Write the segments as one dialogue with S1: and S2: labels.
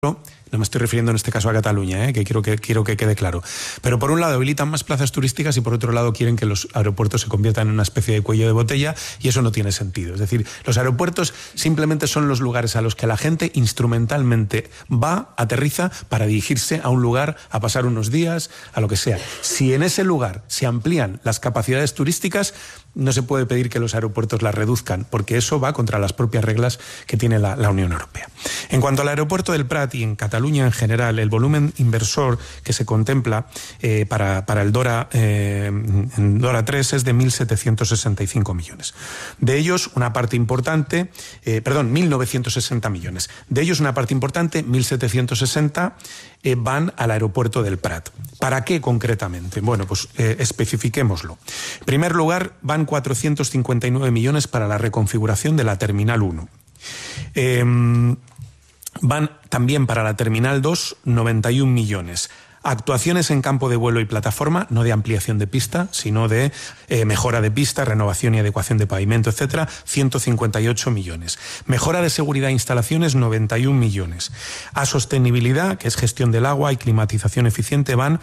S1: No me estoy refiriendo en este caso a Cataluña, que quiero que quede claro. Pero por un lado habilitan más plazas turísticas y por otro lado quieren que los aeropuertos se conviertan en una especie de cuello de botella, y eso no tiene sentido. Es decir, los aeropuertos simplemente son los lugares a los que la gente instrumentalmente va, aterriza para dirigirse a un lugar, a pasar unos días, a lo que sea. Si en ese lugar se amplían las capacidades turísticas, no se puede pedir que los aeropuertos las reduzcan, porque eso va contra las propias reglas que tiene la Unión Europea. En cuanto al aeropuerto del Prat y en Cataluña en general, el volumen inversor que se contempla para el DORA 3 es de 1.765 millones. De ellos, una parte importante, 1.960 millones. De ellos, una parte importante, 1.760, van al aeropuerto del Prat. ¿Para qué concretamente? Bueno, pues especifiquémoslo. En primer lugar, van 459 millones para la reconfiguración de la Terminal 1. Van también para la Terminal 2 91 millones. Actuaciones en campo de vuelo y plataforma, no de ampliación de pista, sino de mejora de pista, renovación y adecuación de pavimento, etcétera, 158 millones. Mejora de seguridad e instalaciones, 91 millones. A sostenibilidad, que es gestión del agua y climatización eficiente, van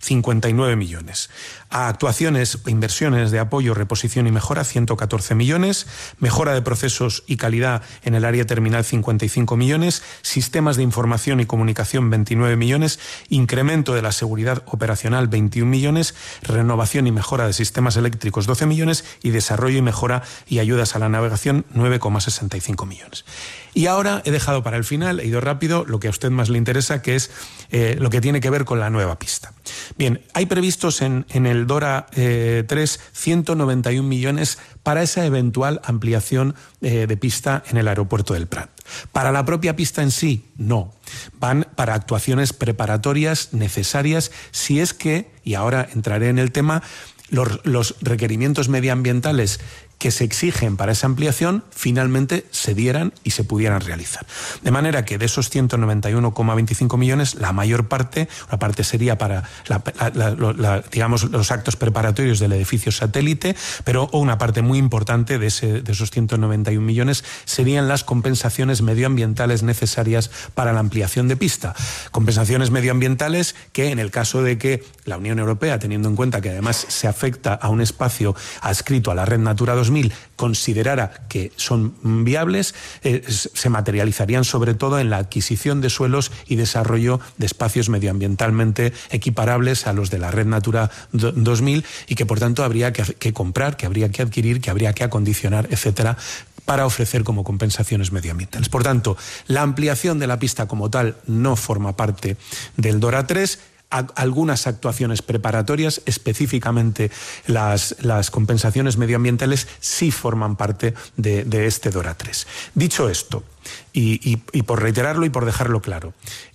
S1: 59 millones. A actuaciones e inversiones de apoyo, reposición y mejora, 114 millones. Mejora de procesos y calidad en el área terminal, 55 millones. Sistemas de información y comunicación, 29 millones. Incremento de la seguridad operacional, 21 millones. Renovación y mejora de sistemas eléctricos, 12 millones. Y desarrollo y mejora y ayudas a la navegación, 9,65 millones. Y ahora he dejado para el final, he ido rápido, lo que a usted más le interesa, que es lo que tiene que ver con la nueva pista. Bien, hay previstos en el DORA 3 191 millones para esa eventual ampliación de pista en el aeropuerto del Prat. Para la propia pista en sí, no. Van para actuaciones preparatorias necesarias si es que, y ahora entraré en el tema, los requerimientos medioambientales que se exigen para esa ampliación finalmente se dieran y se pudieran realizar. De manera que de esos 191,25 millones, la mayor parte, una parte sería para digamos, los actos preparatorios del edificio satélite, pero una parte muy importante de esos 191 millones serían las compensaciones medioambientales necesarias para la ampliación de pista. Compensaciones medioambientales que, en el caso de que la Unión Europea, teniendo en cuenta que además se afecta a un espacio adscrito a la Red Natura 2000, considerara que son viables, se materializarían sobre todo en la adquisición de suelos y desarrollo de espacios medioambientalmente equiparables a los de la Red Natura 2000 y que por tanto habría que comprar, que habría que adquirir, que habría que acondicionar, etcétera, para ofrecer como compensaciones medioambientales. Por tanto, la ampliación de la pista como tal no forma parte del DORA 3. Algunas actuaciones preparatorias, específicamente las compensaciones medioambientales, sí forman parte de este DORA 3. Dicho esto, y por reiterarlo y por dejarlo claro,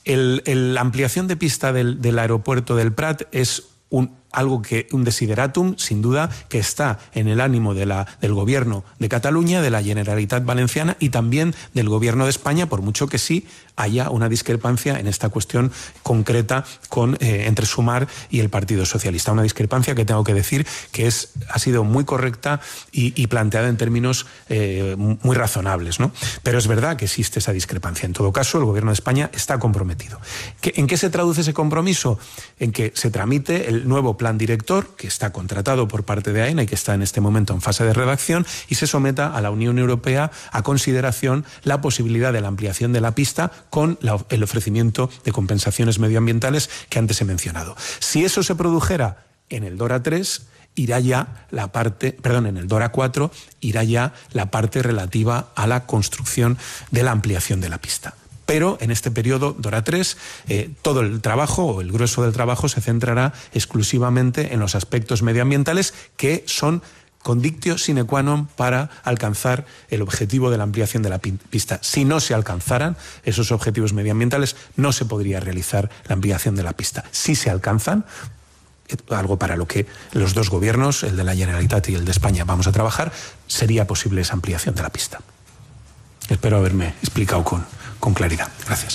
S1: la ampliación de pista del aeropuerto del Prat es un desideratum, sin duda, que está en el ánimo del Gobierno de Cataluña, de la Generalitat Valenciana y también del Gobierno de España, por mucho que sí haya una discrepancia en esta cuestión concreta entre Sumar y el Partido Socialista. Una discrepancia que tengo que decir que ha sido muy correcta y planteada en términos muy razonables, ¿no? Pero es verdad que existe esa discrepancia. En todo caso, el Gobierno de España está comprometido. ¿En qué se traduce ese compromiso? En que se tramite el nuevo plan director, que está contratado por parte de AENA y que está en este momento en fase de redacción, y se someta a la Unión Europea a consideración la posibilidad de la ampliación de la pista con el ofrecimiento de compensaciones medioambientales que antes he mencionado. Si eso se produjera en el DORA 3, irá ya en el DORA 4 irá ya la parte relativa a la construcción de la ampliación de la pista. Pero en este periodo DORA 3, todo el trabajo o el grueso del trabajo se centrará exclusivamente en los aspectos medioambientales que son condictio sine qua non para alcanzar el objetivo de la ampliación de la pista. Si no se alcanzaran esos objetivos medioambientales, no se podría realizar la ampliación de la pista. Si se alcanzan, algo para lo que los dos gobiernos, el de la Generalitat y el de España, vamos a trabajar, sería posible esa ampliación de la pista. Espero haberme explicado con claridad. Gracias.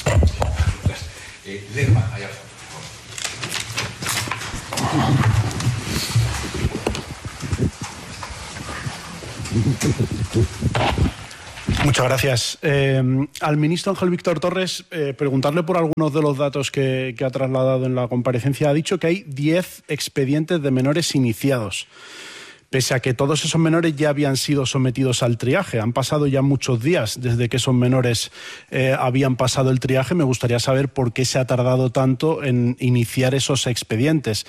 S2: Lerma, allá. Muchas gracias. Al ministro Ángel Víctor Torres, preguntarle por algunos de los datos que ha trasladado en la comparecencia. Ha dicho que hay 10 expedientes de menores iniciados, pese a que todos esos menores ya habían sido sometidos al triaje. Han pasado ya muchos días desde que esos menores habían pasado el triaje. Me gustaría saber por qué se ha tardado tanto en iniciar esos expedientes.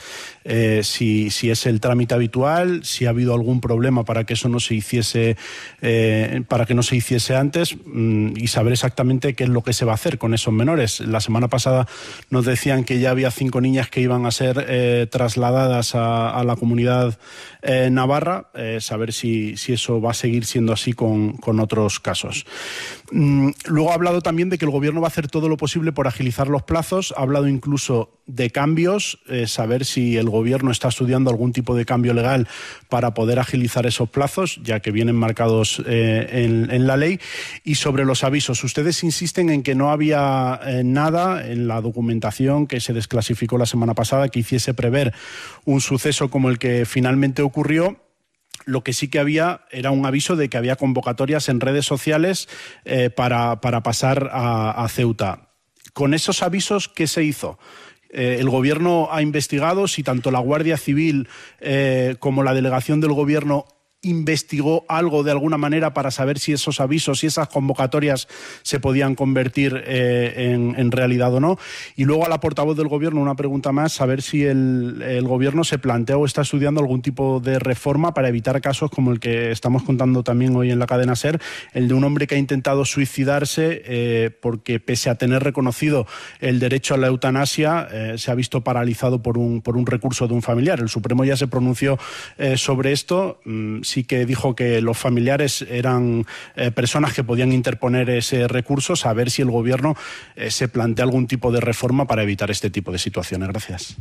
S2: Si es el trámite habitual, si ha habido algún problema para que eso no se hiciese, para que no se hiciese antes, y saber exactamente qué es lo que se va a hacer con esos menores. La semana pasada nos decían que ya había 5 niñas que iban a ser trasladadas a la comunidad navarra. Saber si eso va a seguir siendo así con otros casos. Luego ha hablado también de que el Gobierno va a hacer todo lo posible por agilizar los plazos. Ha hablado incluso de cambios, saber si el Gobierno está estudiando algún tipo de cambio legal para poder agilizar esos plazos, ya que vienen marcados en la ley. Y sobre los avisos, ustedes insisten en que no había nada en la documentación que se desclasificó la semana pasada que hiciese prever un suceso como el que finalmente ocurrió. Lo que sí que había era un aviso de que había convocatorias en redes sociales para pasar a Ceuta. Con esos avisos, ¿qué se hizo? El Gobierno ha investigado si tanto la Guardia Civil como la delegación del Gobierno investigó algo de alguna manera para saber si esos avisos y esas convocatorias se podían convertir en realidad o no. Y luego a la portavoz del Gobierno una pregunta más, saber si el Gobierno se plantea o está estudiando algún tipo de reforma para evitar casos como el que estamos contando también hoy en la cadena SER, el de un hombre que ha intentado suicidarse porque pese a tener reconocido el derecho a la eutanasia se ha visto paralizado por un recurso de un familiar. El Supremo ya se pronunció sobre esto. Sí que dijo que los familiares eran personas que podían interponer ese recurso, saber si el Gobierno se plantea algún tipo de reforma para evitar este tipo de situaciones. Gracias.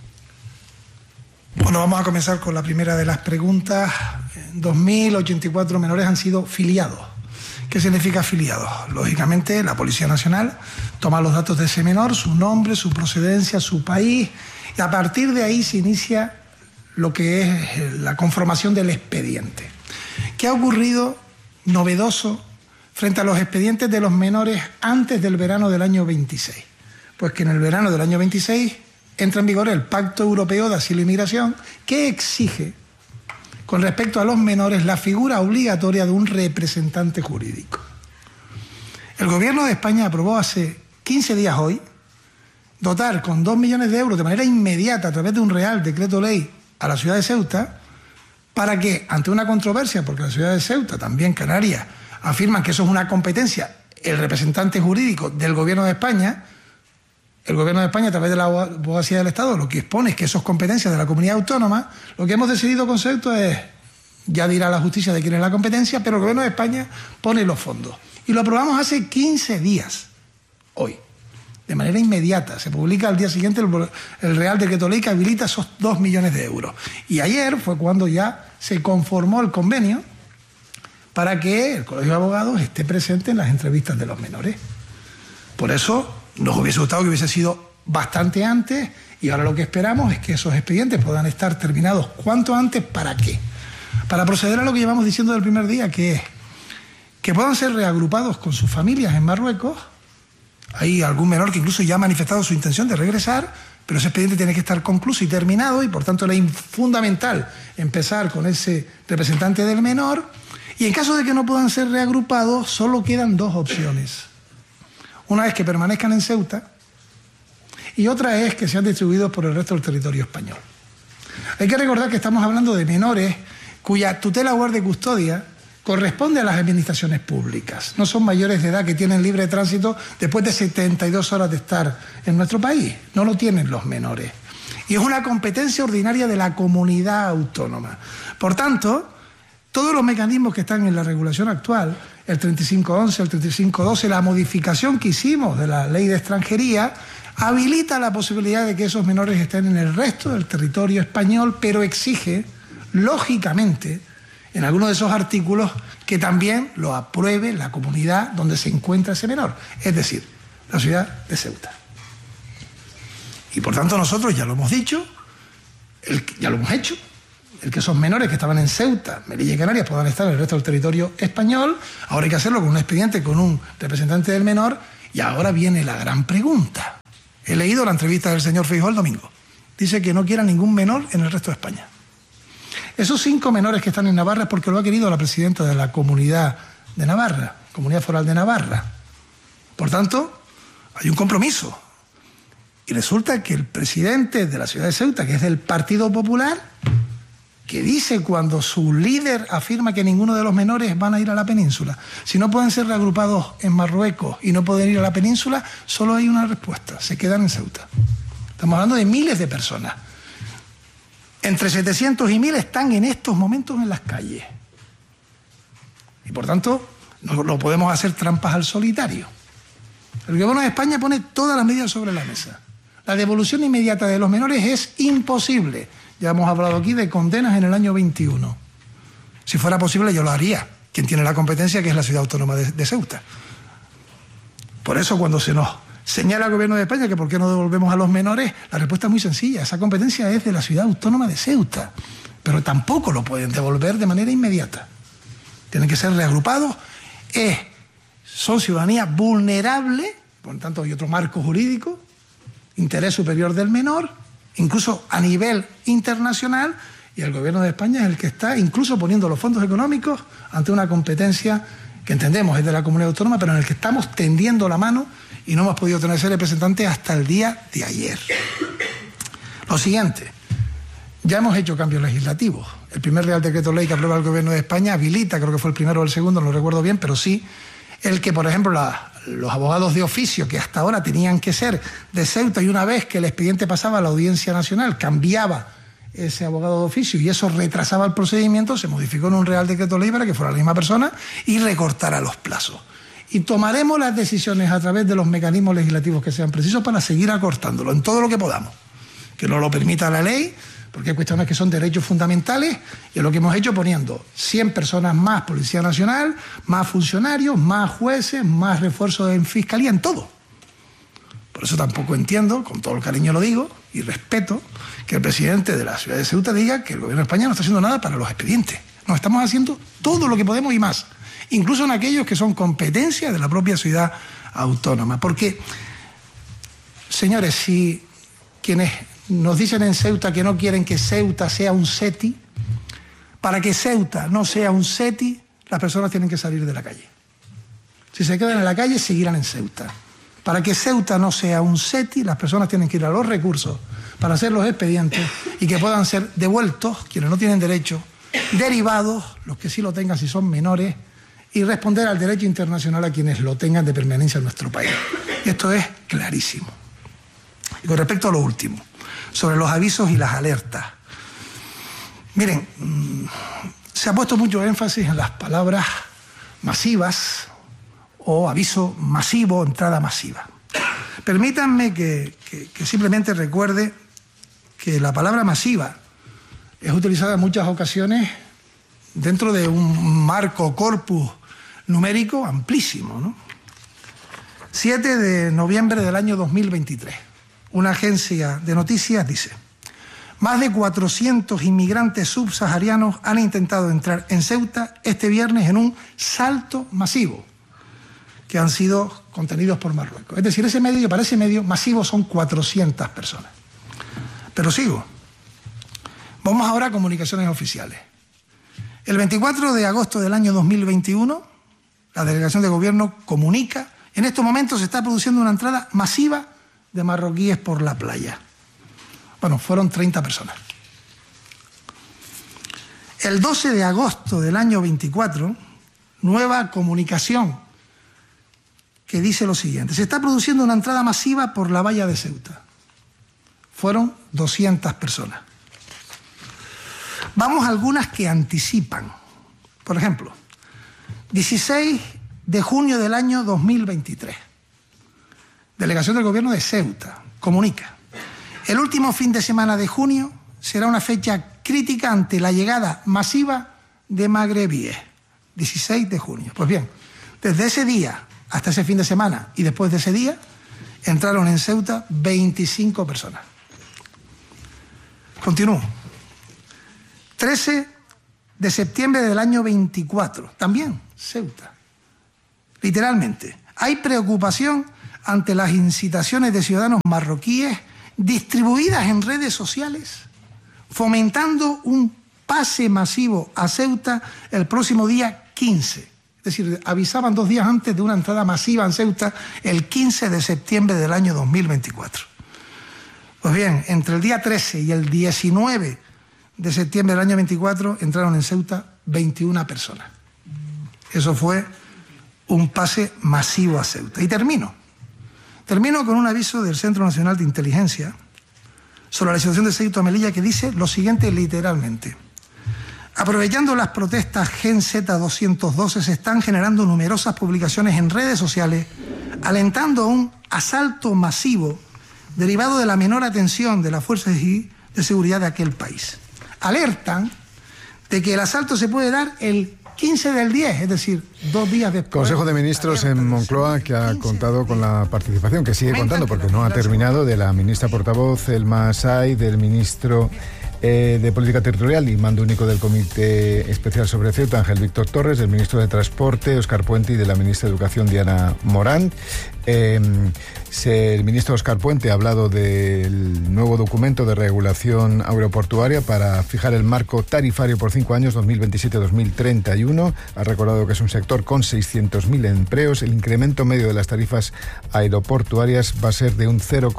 S3: Bueno, vamos a comenzar con la primera de las preguntas. 2.084 menores han sido filiados. ¿Qué significa filiados? Lógicamente, la Policía Nacional toma los datos de ese menor, su nombre, su procedencia, su país, y a partir de ahí se inicia lo que es la conformación del expediente. ¿Qué ha ocurrido novedoso frente a los expedientes de los menores antes del verano del año 26? Pues que en el verano del año 26 entra en vigor el Pacto Europeo de Asilo y Migración, que exige, con respecto a los menores, la figura obligatoria de un representante jurídico. El Gobierno de España aprobó hace 15 días hoy dotar con 2 millones de euros de manera inmediata a través de un Real Decreto Ley a la ciudad de Ceuta, para que, ante una controversia, porque la ciudad de Ceuta, también Canarias, afirman que eso es una competencia, el representante jurídico del Gobierno de España, el Gobierno de España, a través de la Abogacía del Estado, lo que expone es que eso es competencia de la comunidad autónoma. Lo que hemos decidido con Ceuta es, ya dirá la justicia de quién es la competencia, pero el Gobierno de España pone los fondos. Y lo aprobamos hace 15 días, hoy. De manera inmediata. Se publica al día siguiente el Real Decreto Ley que habilita esos 2 millones de euros. Y ayer fue cuando ya se conformó el convenio para que el Colegio de Abogados esté presente en las entrevistas de los menores. Por eso nos hubiese gustado que hubiese sido bastante antes, y ahora lo que esperamos es que esos expedientes puedan estar terminados cuanto antes. ¿Para qué? Para proceder a lo que llevamos diciendo del primer día, que es que puedan ser reagrupados con sus familias en Marruecos. Hay algún menor que incluso ya ha manifestado su intención de regresar, pero ese expediente tiene que estar concluso y terminado, y por tanto es fundamental empezar con ese representante del menor. Y en caso de que no puedan ser reagrupados, solo quedan 2 opciones. Una es que permanezcan en Ceuta y otra es que sean distribuidos por el resto del territorio español. Hay que recordar que estamos hablando de menores cuya tutela, guarda y custodia corresponde a las administraciones públicas. No son mayores de edad que tienen libre tránsito después de 72 horas de estar en nuestro país. No lo tienen los menores. Y es una competencia ordinaria de la comunidad autónoma. Por tanto, todos los mecanismos que están en la regulación actual, el 3511, el 3512, la modificación que hicimos de la ley de extranjería, habilita la posibilidad de que esos menores estén en el resto del territorio español, pero exige, lógicamente, en algunos de esos artículos, que también lo apruebe la comunidad donde se encuentra ese menor, es decir, la ciudad de Ceuta. Y por tanto nosotros ya lo hemos dicho, ya lo hemos hecho, el que esos menores que estaban en Ceuta, Melilla y Canarias puedan estar en el resto del territorio español. Ahora hay que hacerlo con un expediente, con un representante del menor. Y ahora viene la gran pregunta. He leído la entrevista del señor Feijóo el domingo. Dice que no quiera ningún menor en el resto de España. Esos 5 menores que están en Navarra es porque lo ha querido la presidenta de la Comunidad de Navarra, Comunidad Foral de Navarra. Por tanto, hay un compromiso. Y resulta que el presidente de la ciudad de Ceuta, que es del Partido Popular, que dice cuando su líder afirma que ninguno de los menores van a ir a la península, si no pueden ser reagrupados en Marruecos y no pueden ir a la península, solo hay una respuesta: se quedan en Ceuta. Estamos hablando de miles de personas. Entre 700 y 1000 están en estos momentos en las calles. Y por tanto, no podemos hacer trampas al solitario. El gobierno de España pone todas las medidas sobre la mesa. La devolución inmediata de los menores es imposible. Ya hemos hablado aquí de condenas en el año 21. Si fuera posible, yo lo haría. Quien tiene la competencia, que es la ciudad autónoma de Ceuta. Por eso, cuando se nos señala al gobierno de España que por qué no devolvemos a los menores, la respuesta es muy sencilla. Esa competencia es de la ciudad autónoma de Ceuta. Pero tampoco lo pueden devolver de manera inmediata. Tienen que ser reagrupados. Son ciudadanía vulnerable, por lo tanto hay otro marco jurídico, interés superior del menor, incluso a nivel internacional, y el gobierno de España es el que está incluso poniendo los fondos económicos ante una competencia que entendemos es de la comunidad autónoma, pero en el que estamos tendiendo la mano y no hemos podido tener ese representante hasta el día de ayer. Lo siguiente, ya hemos hecho cambios legislativos. El primer Real Decreto Ley que aprueba el gobierno de España habilita, creo que fue el primero o el segundo, no lo recuerdo bien, pero sí, el que, por ejemplo, los abogados de oficio, que hasta ahora tenían que ser de Ceuta, y una vez que el expediente pasaba a la Audiencia Nacional, cambiaba ese abogado de oficio y eso retrasaba el procedimiento, se modificó en un Real Decreto Ley para que fuera la misma persona y recortara los plazos. Y tomaremos las decisiones a través de los mecanismos legislativos que sean precisos para seguir acortándolo en todo lo que podamos. Que no lo permita la ley, porque hay cuestiones que son derechos fundamentales, y es lo que hemos hecho poniendo 100 personas más Policía Nacional, más funcionarios, más jueces, más refuerzos en Fiscalía, en todo. Por eso tampoco entiendo, con todo el cariño lo digo, y respeto, que el presidente de la ciudad de Ceuta diga que el gobierno de España no está haciendo nada para los expedientes. No, estamos haciendo todo lo que podemos y más, incluso en aquellos que son competencia de la propia ciudad autónoma. Porque, señores, si quienes nos dicen en Ceuta que no quieren que Ceuta sea un SETI, para que Ceuta no sea un SETI, las personas tienen que salir de la calle. Si se quedan en la calle, seguirán en Ceuta. Para que Ceuta no sea un SETI, las personas tienen que ir a los recursos para hacer los expedientes y que puedan ser devueltos, quienes no tienen derecho, derivados, los que sí lo tengan si son menores, y responder al derecho internacional a quienes lo tengan de permanencia en nuestro país. Y esto es clarísimo. Y con respecto a lo último, sobre los avisos y las alertas. Miren, se ha puesto mucho énfasis en las palabras masivas o aviso masivo, entrada masiva. Permítanme que simplemente recuerde que la palabra masiva es utilizada en muchas ocasiones dentro de un marco corpus numérico amplísimo, ¿no? 7 de noviembre del año 2023. Una agencia de noticias dice: más de 400 inmigrantes subsaharianos han intentado entrar en Ceuta este viernes en un salto masivo que han sido contenidos por Marruecos. Es decir, para ese medio masivo son 400 personas. Pero sigo. Vamos ahora a comunicaciones oficiales. El 24 de agosto del año 2021, la delegación de gobierno comunica: en estos momentos se está produciendo una entrada masiva de marroquíes por la playa. Bueno, fueron 30 personas. El 12 de agosto del año 24, nueva comunicación que dice lo siguiente: se está produciendo una entrada masiva por la valla de Ceuta. Fueron 200 personas. Vamos a algunas que anticipan. Por ejemplo, 16 de junio del año 2023. Delegación del Gobierno de Ceuta comunica: el último fin de semana de junio será una fecha crítica ante la llegada masiva de magrebíes. 16 de junio. Pues bien, desde ese día hasta ese fin de semana y después de ese día entraron en Ceuta 25 personas. Continúo. 13 de septiembre del año 24, también Ceuta. Literalmente, hay preocupación ante las incitaciones de ciudadanos marroquíes distribuidas en redes sociales, fomentando un pase masivo a Ceuta el próximo día 15. Es decir, avisaban 2 días antes de una entrada masiva en Ceuta el 15 de septiembre del año 2024. Pues bien, entre el día 13 y el 19 de septiembre del año 24 entraron en Ceuta 21 personas. Eso fue un pase masivo a Ceuta. Y termino con un aviso del Centro Nacional de Inteligencia sobre la situación de Ceuta y Melilla, que dice lo siguiente literalmente: aprovechando las protestas Gen Z 212, se están generando numerosas publicaciones en redes sociales alentando a un asalto masivo derivado de la menor atención de las fuerzas de seguridad de aquel país. Alertan de que el asalto se puede dar el 15 del 10, es decir, 2 días después.
S4: Consejo de Ministros en Moncloa, que ha contado con la participación, que sigue contando porque no ha terminado, de la ministra portavoz Elma Said, del ministro de Política Territorial y mando único del Comité Especial sobre Ceuta, Ángel Víctor Torres, del ministro de Transporte, Óscar Puente, y de la ministra de Educación, Diana Morant. El ministro Óscar Puente ha hablado del nuevo documento de regulación aeroportuaria para fijar el marco tarifario por 5 años, 2027-2031. Ha recordado que es un sector con 600.000 empleos. El incremento medio de las tarifas aeroportuarias va a ser de un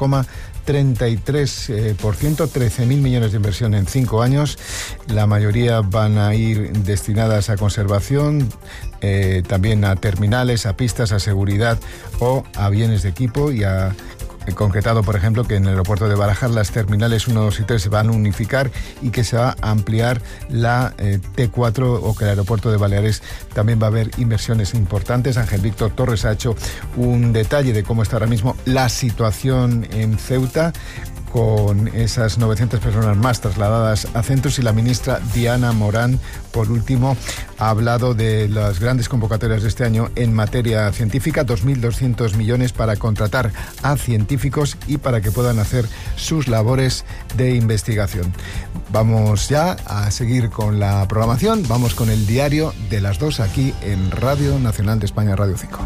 S4: 0,33%, 13.000 millones de inversión en 5 años. La mayoría van a ir destinadas a conservación, también a terminales, a pistas, a seguridad o a bienes de equipo, y ha concretado, por ejemplo, que en el aeropuerto de Barajas las terminales 1, 2 y 3 se van a unificar y que se va a ampliar la T4, o que el aeropuerto de Baleares también va a haber inversiones importantes. Ángel Víctor Torres ha hecho un detalle de cómo está ahora mismo la situación en Ceuta, con esas 900 personas más trasladadas a centros, y la ministra Diana Morant, por último, ha hablado de las grandes convocatorias de este año en materia científica: 2.200 millones para contratar a científicos y para que puedan hacer sus labores de investigación. Vamos ya a seguir con la programación, vamos con el diario de las 2 aquí en Radio Nacional de España, Radio 5.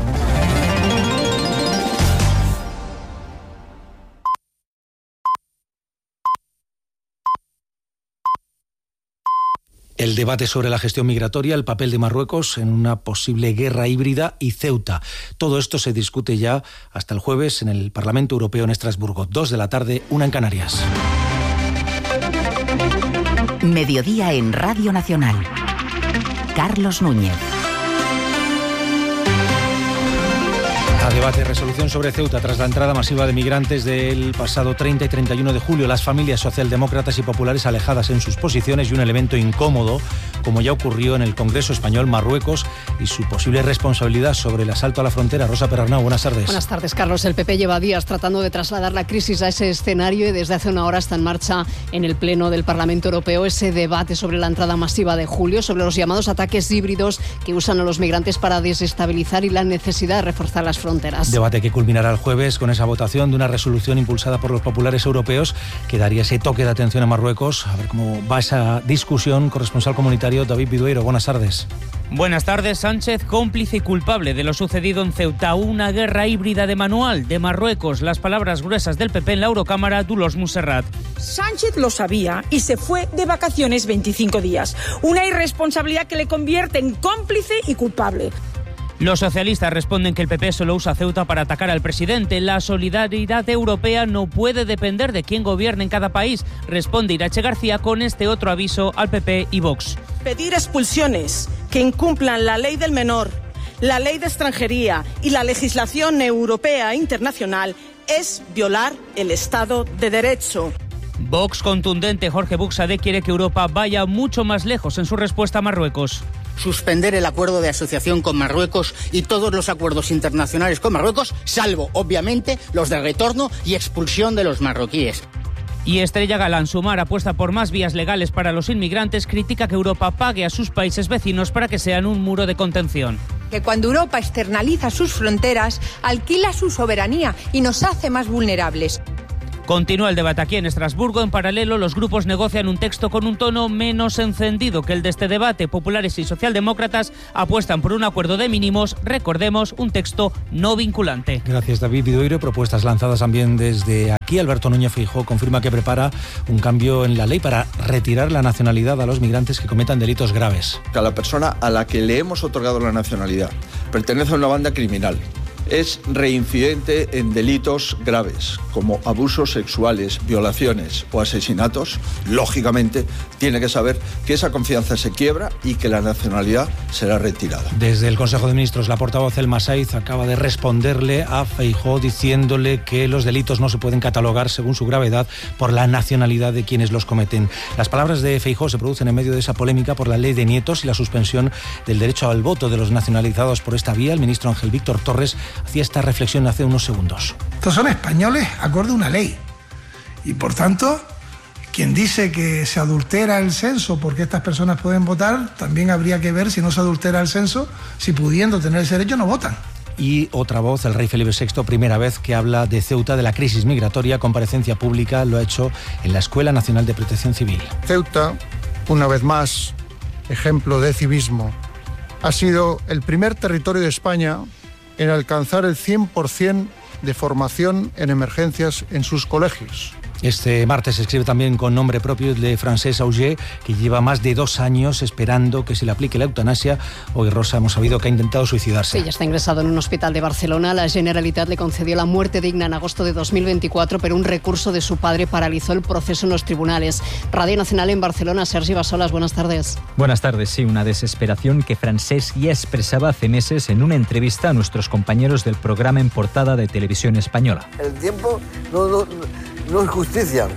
S5: El debate sobre la gestión migratoria, el papel de Marruecos en una posible guerra híbrida y Ceuta. Todo esto se discute ya hasta el jueves en el Parlamento Europeo en Estrasburgo. 2 de la tarde, 1 en Canarias.
S6: Mediodía en Radio Nacional. Carlos Núñez.
S5: A debate resolución sobre Ceuta tras la entrada masiva de migrantes del pasado 30 y 31 de julio. Las familias socialdemócratas y populares alejadas en sus posiciones, y un elemento incómodo, como ya ocurrió en el Congreso Español, Marruecos y su posible responsabilidad sobre el asalto a la frontera. Rosa Perarnau, buenas tardes.
S7: Buenas tardes, Carlos. El PP lleva días tratando de trasladar la crisis a ese escenario, y desde hace una hora está en marcha en el Pleno del Parlamento Europeo ese debate sobre la entrada masiva de julio, sobre los llamados ataques híbridos que usan a los migrantes para desestabilizar y la necesidad de reforzar las fronteras.
S5: Debate que culminará el jueves con esa votación de una resolución impulsada por los populares europeos que daría ese toque de atención a Marruecos. A ver cómo va esa discusión. Corresponsal comunitario David Vidueiro, buenas tardes.
S8: Buenas tardes. Sánchez, cómplice y culpable de lo sucedido en Ceuta. Una guerra híbrida de manual de Marruecos. Las palabras gruesas del PP en la Eurocámara, Dolors Montserrat.
S9: Sánchez lo sabía y se fue de vacaciones 25 días. Una irresponsabilidad que le convierte en cómplice y culpable.
S8: Los socialistas responden que el PP solo usa Ceuta para atacar al presidente. La solidaridad europea no puede depender de quién gobierne en cada país, responde Irache García con este otro aviso al PP y Vox.
S9: Pedir expulsiones que incumplan la ley del menor, la ley de extranjería y la legislación europea e internacional es violar el Estado de Derecho.
S8: Vox contundente. Jorge Buxade quiere que Europa vaya mucho más lejos en su respuesta a Marruecos.
S10: Suspender el acuerdo de asociación con Marruecos y todos los acuerdos internacionales con Marruecos, salvo, obviamente, los de retorno y expulsión de los marroquíes.
S8: Y Estrella Galán, Sumar apuesta por más vías legales para los inmigrantes, critica que Europa pague a sus países vecinos para que sean un muro de contención.
S11: Que cuando Europa externaliza sus fronteras, alquila su soberanía y nos hace más vulnerables.
S8: Continúa el debate aquí en Estrasburgo. En paralelo, los grupos negocian un texto con un tono menos encendido que el de este debate. Populares y socialdemócratas apuestan por un acuerdo de mínimos, recordemos, un texto no vinculante.
S5: Gracias, David Vidoiro. Propuestas lanzadas también desde aquí. Alberto Núñez Feijóo confirma que prepara un cambio en la ley para retirar la nacionalidad a los migrantes que cometan delitos graves.
S11: A la persona a la que le hemos otorgado la nacionalidad pertenece a una banda criminal, es reincidente en delitos graves como abusos sexuales, violaciones o asesinatos, lógicamente tiene que saber que esa confianza se quiebra y que la nacionalidad será retirada.
S5: Desde el Consejo de Ministros, la portavoz Elma Saiz acaba de responderle a Feijóo diciéndole que los delitos no se pueden catalogar según su gravedad por la nacionalidad de quienes los cometen. Las palabras de Feijóo se producen en medio de esa polémica por la ley de nietos y la suspensión del derecho al voto de los nacionalizados por esta vía. El ministro Ángel Víctor Torres hacía esta reflexión hace unos segundos.
S3: Estos son españoles acorde a una ley y por tanto quien dice que se adultera el censo porque estas personas pueden votar, también habría que ver si no se adultera el censo, si pudiendo tener ese derecho no votan.
S5: Y otra voz, el rey Felipe VI, primera vez que habla de Ceuta, de la crisis migratoria, comparecencia pública, lo ha hecho en la Escuela Nacional de Protección Civil.
S12: Ceuta, una vez más, ejemplo de civismo, ha sido el primer territorio de España en alcanzar el 100% de formación en emergencias en sus colegios.
S5: Este martes se escribe también con nombre propio de Francesc Auger, que lleva más de 2 años esperando que se le aplique la eutanasia. Hoy, Rosa, hemos sabido que ha intentado suicidarse.
S7: Sí, ya está ingresado en un hospital de Barcelona. La Generalitat le concedió la muerte digna en agosto de 2024, pero un recurso de su padre paralizó el proceso en los tribunales. Radio Nacional en Barcelona, Sergi Bassolas, buenas tardes.
S13: Buenas tardes, sí, una desesperación que Francesc ya expresaba hace meses en una entrevista a nuestros compañeros del programa En Portada de Televisión Española.
S14: El tiempo no es justicia,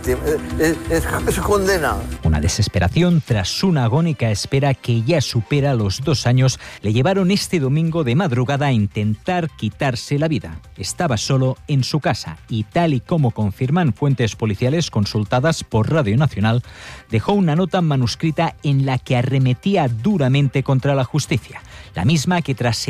S14: es condena.
S13: Una desesperación tras una agónica espera que ya supera los 2 años le llevaron este domingo de madrugada a intentar quitarse la vida. Estaba solo en su casa y, tal y como confirman fuentes policiales consultadas por Radio Nacional, dejó una nota manuscrita en la que arremetía duramente contra la justicia. La misma que tras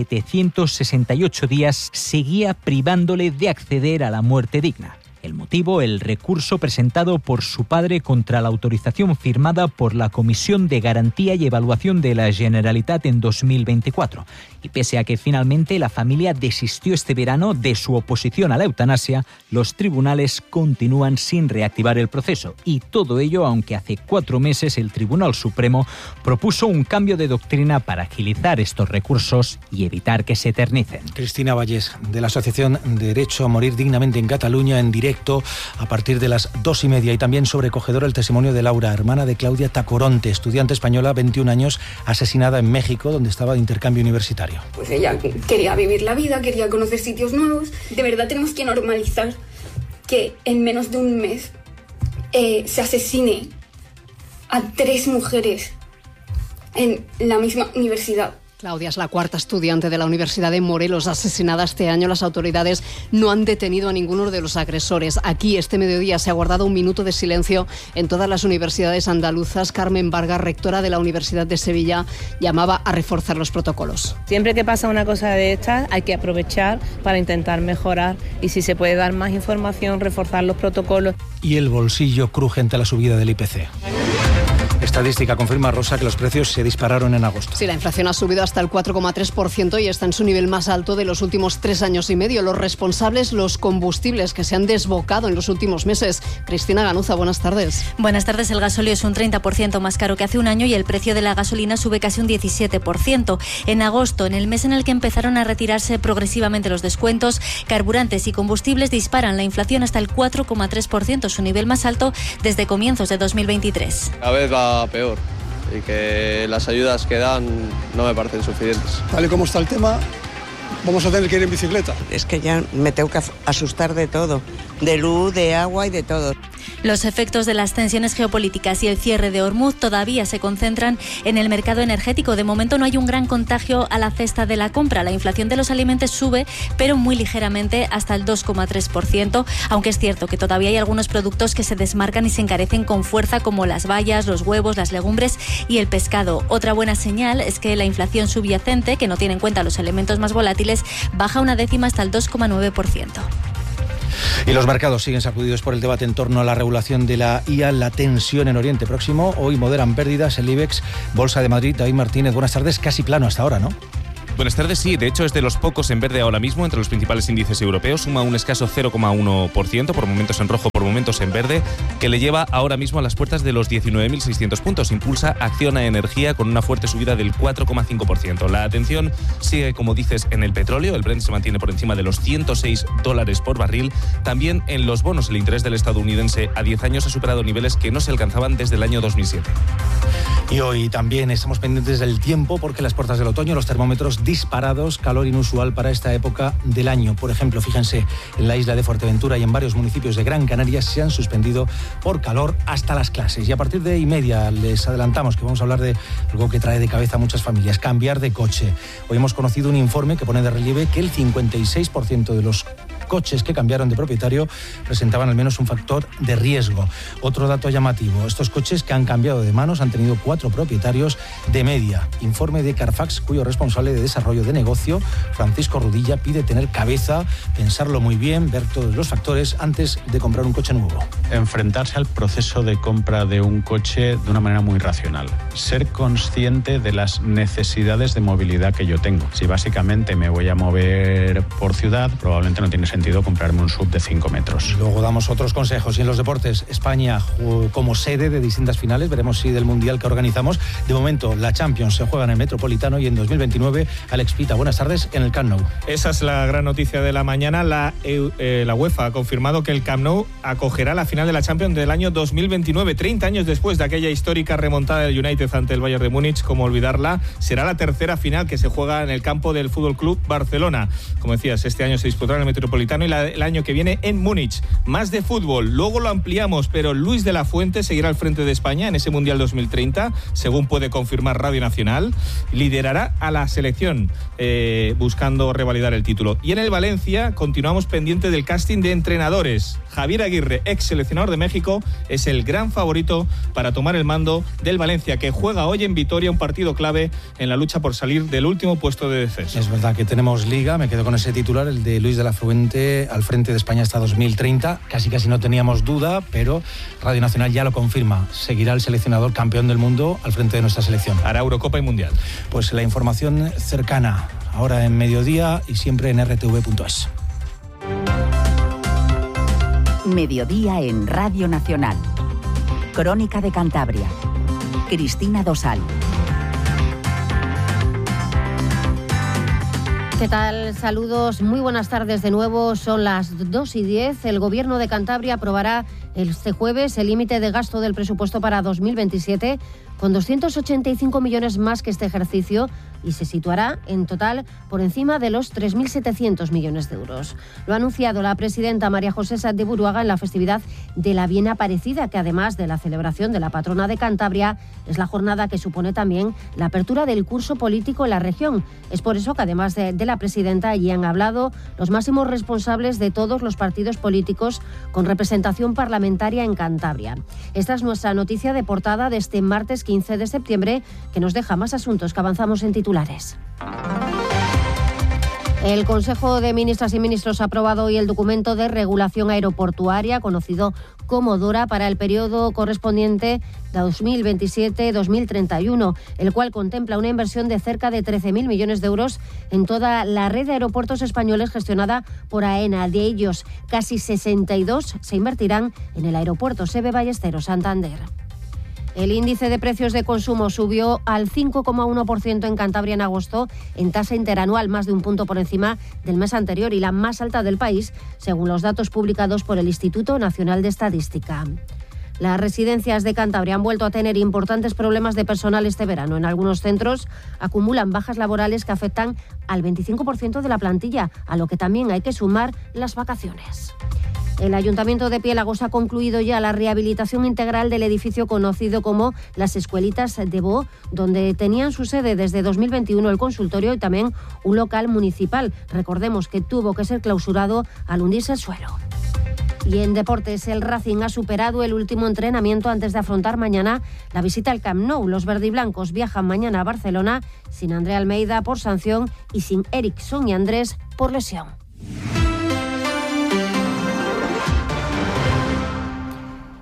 S13: 768 días seguía privándole de acceder a la muerte digna. El motivo, el recurso presentado por su padre contra la autorización firmada por la Comisión de Garantía y Evaluación de la Generalitat en 2024. Y pese a que finalmente la familia desistió este verano de su oposición a la eutanasia, los tribunales continúan sin reactivar el proceso. Y todo ello aunque hace 4 meses el Tribunal Supremo propuso un cambio de doctrina para agilizar estos recursos y evitar que se eternicen.
S5: Cristina Vallés, de la Asociación Derecho a Morir Dignamente en Cataluña, en directo a partir de las 2:30, y también sobrecogedor el testimonio de Laura, hermana de Claudia Tacoronte, estudiante española, 21 años, asesinada en México, donde estaba de intercambio universitario.
S15: Pues ella quería vivir la vida, quería conocer sitios nuevos. De verdad tenemos que normalizar que en menos de un mes se asesine a 3 mujeres en la misma universidad.
S7: Claudia es la 4ª estudiante de la Universidad de Morelos asesinada este año. Las autoridades no han detenido a ninguno de los agresores. Aquí, este mediodía, se ha guardado un minuto de silencio en todas las universidades andaluzas. Carmen Vargas, rectora de la Universidad de Sevilla, llamaba a reforzar los protocolos.
S16: Siempre que pasa una cosa de estas, hay que aprovechar para intentar mejorar y, si se puede dar más información, reforzar los protocolos.
S5: Y el bolsillo cruje ante la subida del IPC. Estadística confirma, Rosa, que los precios se dispararon en agosto.
S7: Sí, la inflación ha subido hasta el 4,3% y está en su nivel más alto de los últimos 3 años y medio. Los responsables, los combustibles, que se han desbocado en los últimos meses. Cristina Ganuza, buenas tardes.
S17: Buenas tardes. El gasóleo es un 30% más caro que hace un año y el precio de la gasolina sube casi un 17%. En agosto, en el mes en el que empezaron a retirarse progresivamente los descuentos, carburantes y combustibles disparan la inflación hasta el 4,3%, su nivel más alto desde comienzos de 2023.
S18: Cada vez va peor y que las ayudas que dan no me parecen suficientes.
S19: Tal y como está el tema, vamos a tener que ir en bicicleta.
S20: Es que ya me tengo que asustar de todo, de luz, de agua y de todo.
S17: Los efectos de las tensiones geopolíticas y el cierre de Hormuz todavía se concentran en el mercado energético. De momento no hay un gran contagio a la cesta de la compra. La inflación de los alimentos sube, pero muy ligeramente, hasta el 2,3%, aunque es cierto que todavía hay algunos productos que se desmarcan y se encarecen con fuerza, como las bayas, los huevos, las legumbres y el pescado. Otra buena señal es que la inflación subyacente, que no tiene en cuenta los elementos más volátiles, baja 1 décima hasta el 2,9%.
S5: Y los mercados siguen sacudidos por el debate en torno a la regulación de la IA, la tensión en Oriente Próximo. Hoy moderan pérdidas el IBEX, Bolsa de Madrid. David Martínez, buenas tardes. Casi plano hasta ahora, ¿no?
S21: Buenas tardes, sí. De hecho, es de los pocos en verde ahora mismo entre los principales índices europeos. Suma un escaso 0,1%, por momentos en rojo, por momentos en verde, que le lleva ahora mismo a las puertas de los 19.600 puntos. Impulsa Acciona Energía con una fuerte subida del 4,5%. La atención sigue, como dices, en el petróleo. El Brent se mantiene por encima de los $106 por barril. También en los bonos, el interés del estadounidense a 10 años ha superado niveles que no se alcanzaban desde el año 2007.
S5: Y hoy también estamos pendientes del tiempo porque las puertas del otoño, los termómetros disparados, calor inusual para esta época del año. Por ejemplo, fíjense, en la isla de Fuerteventura y en varios municipios de Gran Canaria se han suspendido por calor hasta las clases. Y a partir de 1:30 les adelantamos que vamos a hablar de algo que trae de cabeza a muchas familias, cambiar de coche. Hoy hemos conocido un informe que pone de relieve que el 56% de los coches que cambiaron de propietario presentaban al menos un factor de riesgo. Otro dato llamativo, estos coches que han cambiado de manos han tenido 4 propietarios de media. Informe de Carfax, cuyo responsable de desarrollo de negocio, Francisco Rudilla, pide tener cabeza, pensarlo muy bien, ver todos los factores antes de comprar un coche nuevo.
S22: Enfrentarse al proceso de compra de un coche de una manera muy racional. Ser consciente de las necesidades de movilidad que yo tengo. Si básicamente me voy a mover por ciudad, probablemente no tiene sentido comprarme un SUV de 5 metros.
S5: Luego damos otros consejos. Y en los deportes, España como sede de distintas finales, veremos si del Mundial que organizamos. De momento, la Champions se juega en el Metropolitano y en 2029, Alex Pita, buenas tardes, en el Camp Nou.
S23: Esa es la gran noticia de la mañana. La UEFA ha confirmado que el Camp Nou acogerá la final de la Champions del año 2029, 30 años después de aquella histórica remontada del United ante el Bayern de Múnich. Como olvidarla, será la tercera final que se juega en el campo del Fútbol Club Barcelona. Como decías, este año se disputará en el Metropolitano y el año que viene en Múnich. Más de fútbol, luego lo ampliamos, pero Luis de la Fuente seguirá al frente de España en ese Mundial 2030, según puede confirmar Radio Nacional. Liderará a la selección buscando revalidar el título. Y en el Valencia continuamos pendiente del casting de entrenadores. Javier Aguirre, ex seleccionador de México, es el gran favorito para tomar el mando del Valencia, que juega hoy en Vitoria un partido clave en la lucha por salir del último puesto de descenso.
S5: Es verdad que tenemos liga, me quedo con ese titular, el de Luis de la Fuente al frente de España hasta 2030. Casi no teníamos duda, pero Radio Nacional ya lo confirma. Seguirá el seleccionador campeón del mundo al frente de nuestra selección.
S23: Hará Eurocopa y Mundial.
S5: Pues la información cercana, ahora en mediodía y siempre en rtv.es.
S6: Mediodía en Radio Nacional. Crónica de Cantabria. Cristina Dosal.
S24: ¿Qué tal? Saludos, muy buenas tardes de nuevo. Son las 2:10. El Gobierno de Cantabria aprobará este jueves el límite de gasto del presupuesto para 2027 con 285 millones más que este ejercicio y se situará en total por encima de los 3.700 millones de euros. Lo ha anunciado la presidenta María José Sáenz de Buruaga en la festividad de la Bien Aparecida, que además de la celebración de la patrona de Cantabria, es la jornada que supone también la apertura del curso político en la región. Es por eso que además de la presidenta, allí han hablado los máximos responsables de todos los partidos políticos con representación parlamentaria en Cantabria. Esta es nuestra noticia de portada de este martes 15 de septiembre, que nos deja más asuntos que avanzamos en titulares. El Consejo de Ministras y Ministros ha aprobado hoy el documento de regulación aeroportuaria, conocido como DORA, para el periodo correspondiente 2027-2031, el cual contempla una inversión de cerca de 13.000 millones de euros en toda la red de aeropuertos españoles gestionada por AENA. De ellos, casi 62 se invertirán en el aeropuerto SEBE Ballesteros Santander. El índice de precios de consumo subió al 5,1% en Cantabria en agosto, en tasa interanual, más de un punto por encima del mes anterior y la más alta del país, según los datos publicados por el Instituto Nacional de Estadística. Las residencias de Cantabria han vuelto a tener importantes problemas de personal este verano. En algunos centros acumulan bajas laborales que afectan al 25% de la plantilla, a lo que también hay que sumar las vacaciones. El Ayuntamiento de Piélagos ha concluido ya la rehabilitación integral del edificio conocido como las Escuelitas de Bo, donde tenían su sede desde 2021 el consultorio y también un local municipal. Recordemos que tuvo que ser clausurado al hundirse el suelo. Y en deportes, el Racing ha superado el último entrenamiento antes de afrontar mañana la visita al Camp Nou. Los verdiblancos viajan mañana a Barcelona sin André Almeida por sanción y sin Erickson y Andrés por lesión.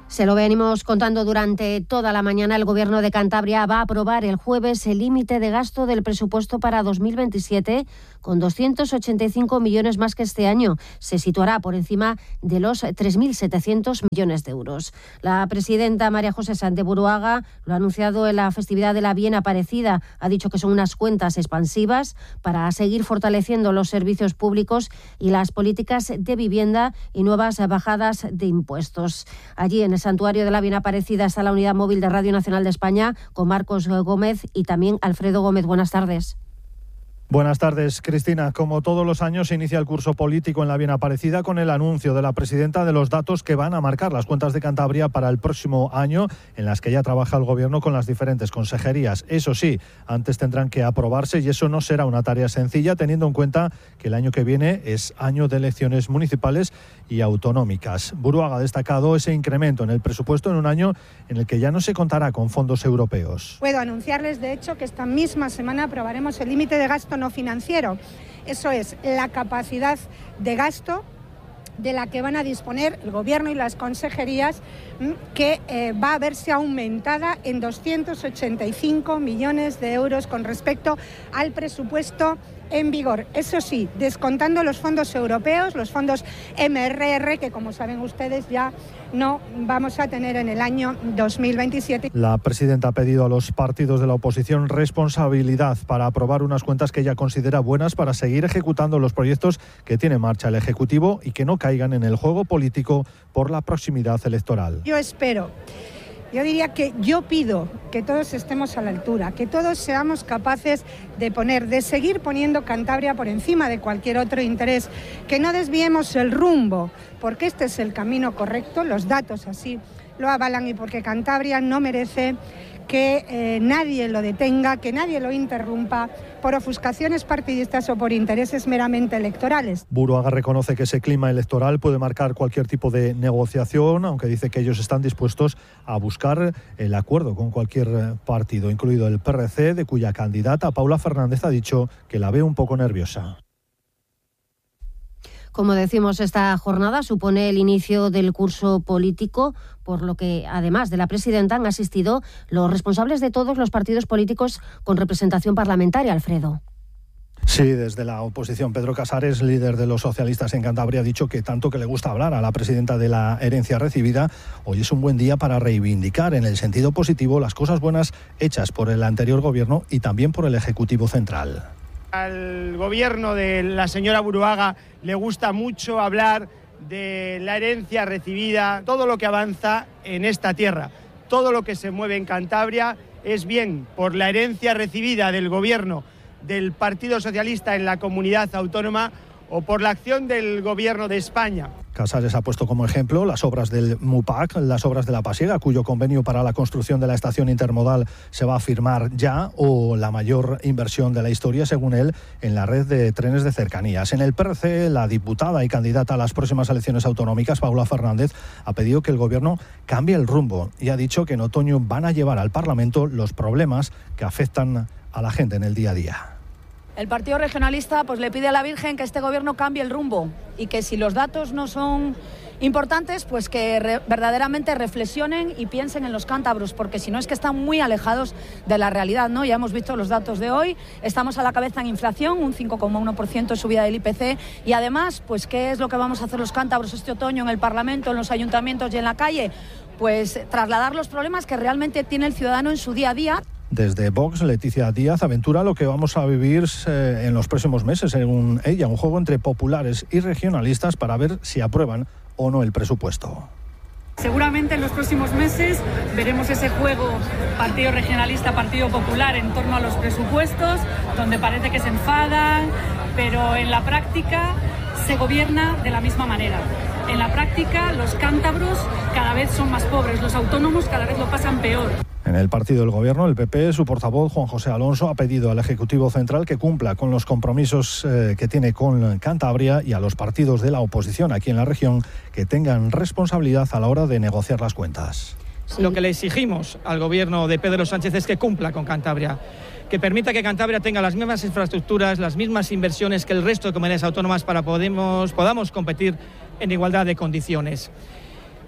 S24: Se lo venimos contando durante toda la mañana. El Gobierno de Cantabria va a aprobar el jueves el límite de gasto del presupuesto para 2027 con 285 millones más que este año. Se situará por encima de los 3.700 millones de euros. La presidenta María José Sanz de Buruaga lo ha anunciado en la festividad de la Bien Aparecida. Ha dicho que son unas cuentas expansivas para seguir fortaleciendo los servicios públicos y las políticas de vivienda y nuevas bajadas de impuestos. Allí en el Santuario de la Bien Aparecida está la unidad móvil de Radio Nacional de España con Marcos Gómez y también Alfredo Gómez. Buenas tardes.
S1: Buenas tardes, Cristina. Como todos los años, se inicia el curso político en la Bien Aparecida con el anuncio de la presidenta de los datos que van a marcar las cuentas de Cantabria para el próximo año, en las que ya trabaja el Gobierno con las diferentes consejerías. Eso sí, antes tendrán que aprobarse y eso no será una tarea sencilla, teniendo en cuenta que el año que viene es año de elecciones municipales y autonómicas. Buruaga ha destacado ese incremento en el presupuesto en un año en el que ya no se contará con fondos europeos.
S2: Puedo anunciarles, de hecho, que esta misma semana aprobaremos el límite de gasto no financiero. Eso es la capacidad de gasto de la que van a disponer el Gobierno y las consejerías, que va a verse aumentada en 285 millones de euros con respecto al presupuesto en vigor. Eso sí, descontando los fondos europeos, los fondos MRR, que como saben ustedes ya no vamos a tener en el año 2027.
S1: La presidenta ha pedido a los partidos de la oposición responsabilidad para aprobar unas cuentas que ella considera buenas para seguir ejecutando los proyectos que tiene en marcha el Ejecutivo y que no caigan en el juego político por la proximidad electoral.
S2: Yo pido que todos estemos a la altura, que todos seamos capaces de seguir poniendo Cantabria por encima de cualquier otro interés, que no desviemos el rumbo, porque este es el camino correcto, los datos así lo avalan y porque Cantabria no merece que nadie lo detenga, que nadie lo interrumpa por ofuscaciones partidistas o por intereses meramente electorales.
S1: Buruaga reconoce que ese clima electoral puede marcar cualquier tipo de negociación, aunque dice que ellos están dispuestos a buscar el acuerdo con cualquier partido, incluido el PRC, de cuya candidata Paula Fernández ha dicho que la ve un poco nerviosa.
S24: Como decimos, esta jornada supone el inicio del curso político, por lo que, además de la presidenta, han asistido los responsables de todos los partidos políticos con representación parlamentaria. Alfredo.
S1: Sí, desde la oposición, Pedro Casares, líder de los socialistas en Cantabria, ha dicho que tanto que le gusta hablar a la presidenta de la herencia recibida, hoy es un buen día para reivindicar en el sentido positivo las cosas buenas hechas por el anterior gobierno y también por el Ejecutivo Central.
S4: Al gobierno de la señora Buruaga le gusta mucho hablar de la herencia recibida, todo lo que avanza en esta tierra, todo lo que se mueve en Cantabria es bien por la herencia recibida del gobierno del Partido Socialista en la comunidad autónoma o por la acción del Gobierno de España.
S1: Casares ha puesto como ejemplo las obras del MUPAC, las obras de La Pasiega, cuyo convenio para la construcción de la estación intermodal se va a firmar ya, o la mayor inversión de la historia, según él, en la red de trenes de cercanías. En el PRC, la diputada y candidata a las próximas elecciones autonómicas, Paula Fernández, ha pedido que el Gobierno cambie el rumbo y ha dicho que en otoño van a llevar al Parlamento los problemas que afectan a la gente en el día a día.
S9: El Partido Regionalista le pide a la Virgen que este gobierno cambie el rumbo y que si los datos no son importantes, que verdaderamente reflexionen y piensen en los cántabros, porque si no es que están muy alejados de la realidad, ¿no? Ya hemos visto los datos de hoy, estamos a la cabeza en inflación, un 5,1% subida del IPC y además, ¿qué es lo que vamos a hacer los cántabros este otoño en el Parlamento, en los ayuntamientos y en la calle? Trasladar los problemas que realmente tiene el ciudadano en su día a día.
S1: Desde Vox, Leticia Díaz aventura lo que vamos a vivir en los próximos meses, según ella, un juego entre populares y regionalistas para ver si aprueban o no el presupuesto.
S25: Seguramente en los próximos meses veremos ese juego Partido Regionalista, Partido Popular en torno a los presupuestos, donde parece que se enfadan, pero en la práctica se gobierna de la misma manera. En la práctica los cántabros cada vez son más pobres, los autónomos cada vez lo pasan peor.
S1: En el partido del Gobierno, el PP, su portavoz, Juan José Alonso, ha pedido al Ejecutivo Central que cumpla con los compromisos que tiene con Cantabria y a los partidos de la oposición aquí en la región que tengan responsabilidad a la hora de negociar las cuentas.
S4: Sí. Lo que le exigimos al Gobierno de Pedro Sánchez es que cumpla con Cantabria, que permita que Cantabria tenga las mismas infraestructuras, las mismas inversiones que el resto de comunidades autónomas para podamos competir en igualdad de condiciones.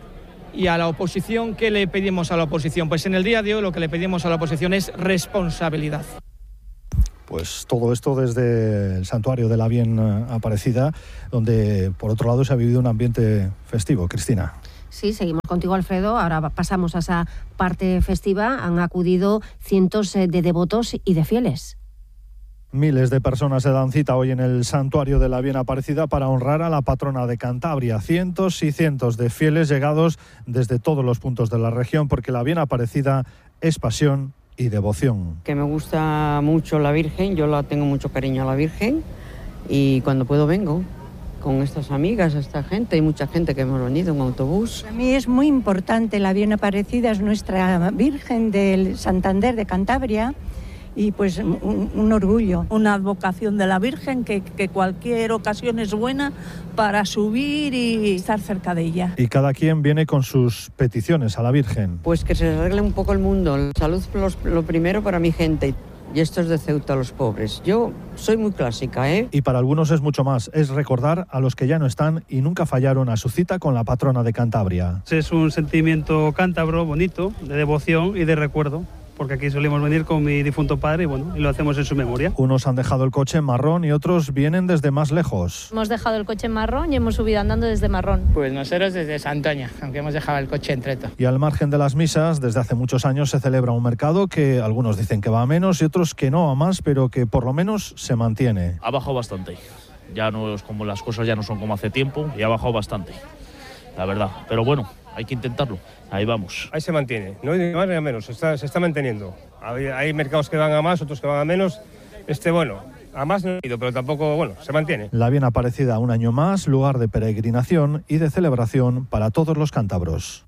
S3: Y a la oposición, ¿qué le pedimos a la oposición? Pues en el día de hoy lo que le pedimos a la oposición es responsabilidad.
S1: Pues todo esto desde el santuario de la Bien Aparecida, donde por otro lado se ha vivido un ambiente festivo. Cristina.
S24: Sí, seguimos contigo, Alfredo. Ahora pasamos a esa parte festiva. Han acudido cientos de devotos y de fieles.
S1: Miles de personas se dan cita hoy en el santuario de la Bien Aparecida para honrar a la patrona de Cantabria. Cientos y cientos de fieles llegados desde todos los puntos de la región, porque la Bien Aparecida es pasión y devoción.
S20: Que me gusta mucho la Virgen, yo la tengo mucho cariño a la Virgen y cuando puedo vengo con estas amigas, esta gente, hay mucha gente que hemos venido en autobús.
S8: Para mí es muy importante, la Bien Aparecida es nuestra Virgen del Santander de Cantabria. Y pues un orgullo.
S10: Una advocación de la Virgen que cualquier ocasión es buena para subir y estar cerca de ella.
S1: Y cada quien viene con sus peticiones a la Virgen.
S20: Pues que se arregle un poco el mundo. Salud lo primero para mi gente. Y esto es de Ceuta, los pobres. Yo soy muy clásica, ¿eh?
S1: Y para algunos es mucho más. Es recordar a los que ya no están y nunca fallaron a su cita con la patrona de Cantabria.
S11: Es un sentimiento cántabro, bonito, de devoción y de recuerdo. Porque aquí solíamos venir con mi difunto padre y lo hacemos en su memoria.
S1: Unos han dejado el coche en Marrón y otros vienen desde más lejos.
S12: Hemos dejado el coche en Marrón y hemos subido andando desde Marrón.
S26: Pues nosotros desde Santoña, aunque hemos dejado el coche en Treto.
S1: Y al margen de las misas, desde hace muchos años se celebra un mercado que algunos dicen que va a menos y otros que no a más, pero que por lo menos se mantiene.
S27: Ha bajado bastante. Ya no es como las cosas ya no son como hace tiempo y ha bajado bastante, la verdad. Pero bueno, hay que intentarlo. Ahí vamos.
S28: Ahí se mantiene, no hay más ni a menos, se está manteniendo. Hay mercados que van a más, otros que van a menos. A más no he ido, pero tampoco, se mantiene.
S1: La Bien Aparecida un año más, lugar de peregrinación y de celebración para todos los cántabros.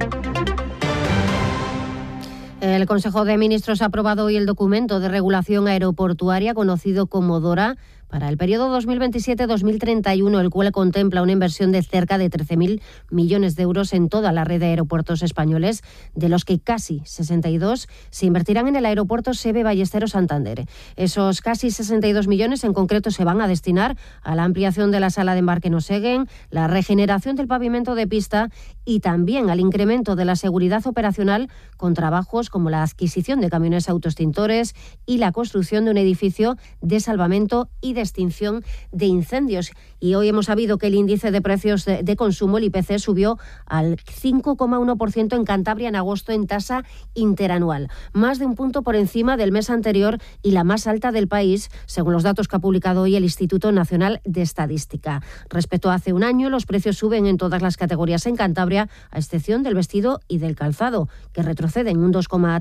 S24: El Consejo de Ministros ha aprobado hoy el documento de regulación aeroportuaria conocido como DORA para el periodo 2027-2031, el cual contempla una inversión de cerca de 13.000 millones de euros en toda la red de aeropuertos españoles, de los que casi 62 se invertirán en el aeropuerto SEBE Ballesteros Santander. Esos casi 62 millones en concreto se van a destinar a la ampliación de la sala de embarque en Oseguen, la regeneración del pavimento de pista y también al incremento de la seguridad operacional con trabajos como la adquisición de camiones autoextintores y la construcción de un edificio de salvamento y de extinción de incendios. Y hoy hemos sabido que el índice de precios de consumo, el IPC, subió al 5,1% en Cantabria en agosto en tasa interanual, más de un punto por encima del mes anterior y la más alta del país, según los datos que ha publicado hoy el Instituto Nacional de Estadística. Respecto a hace un año, los precios suben en todas las categorías en Cantabria, a excepción del vestido y del calzado, que retroceden un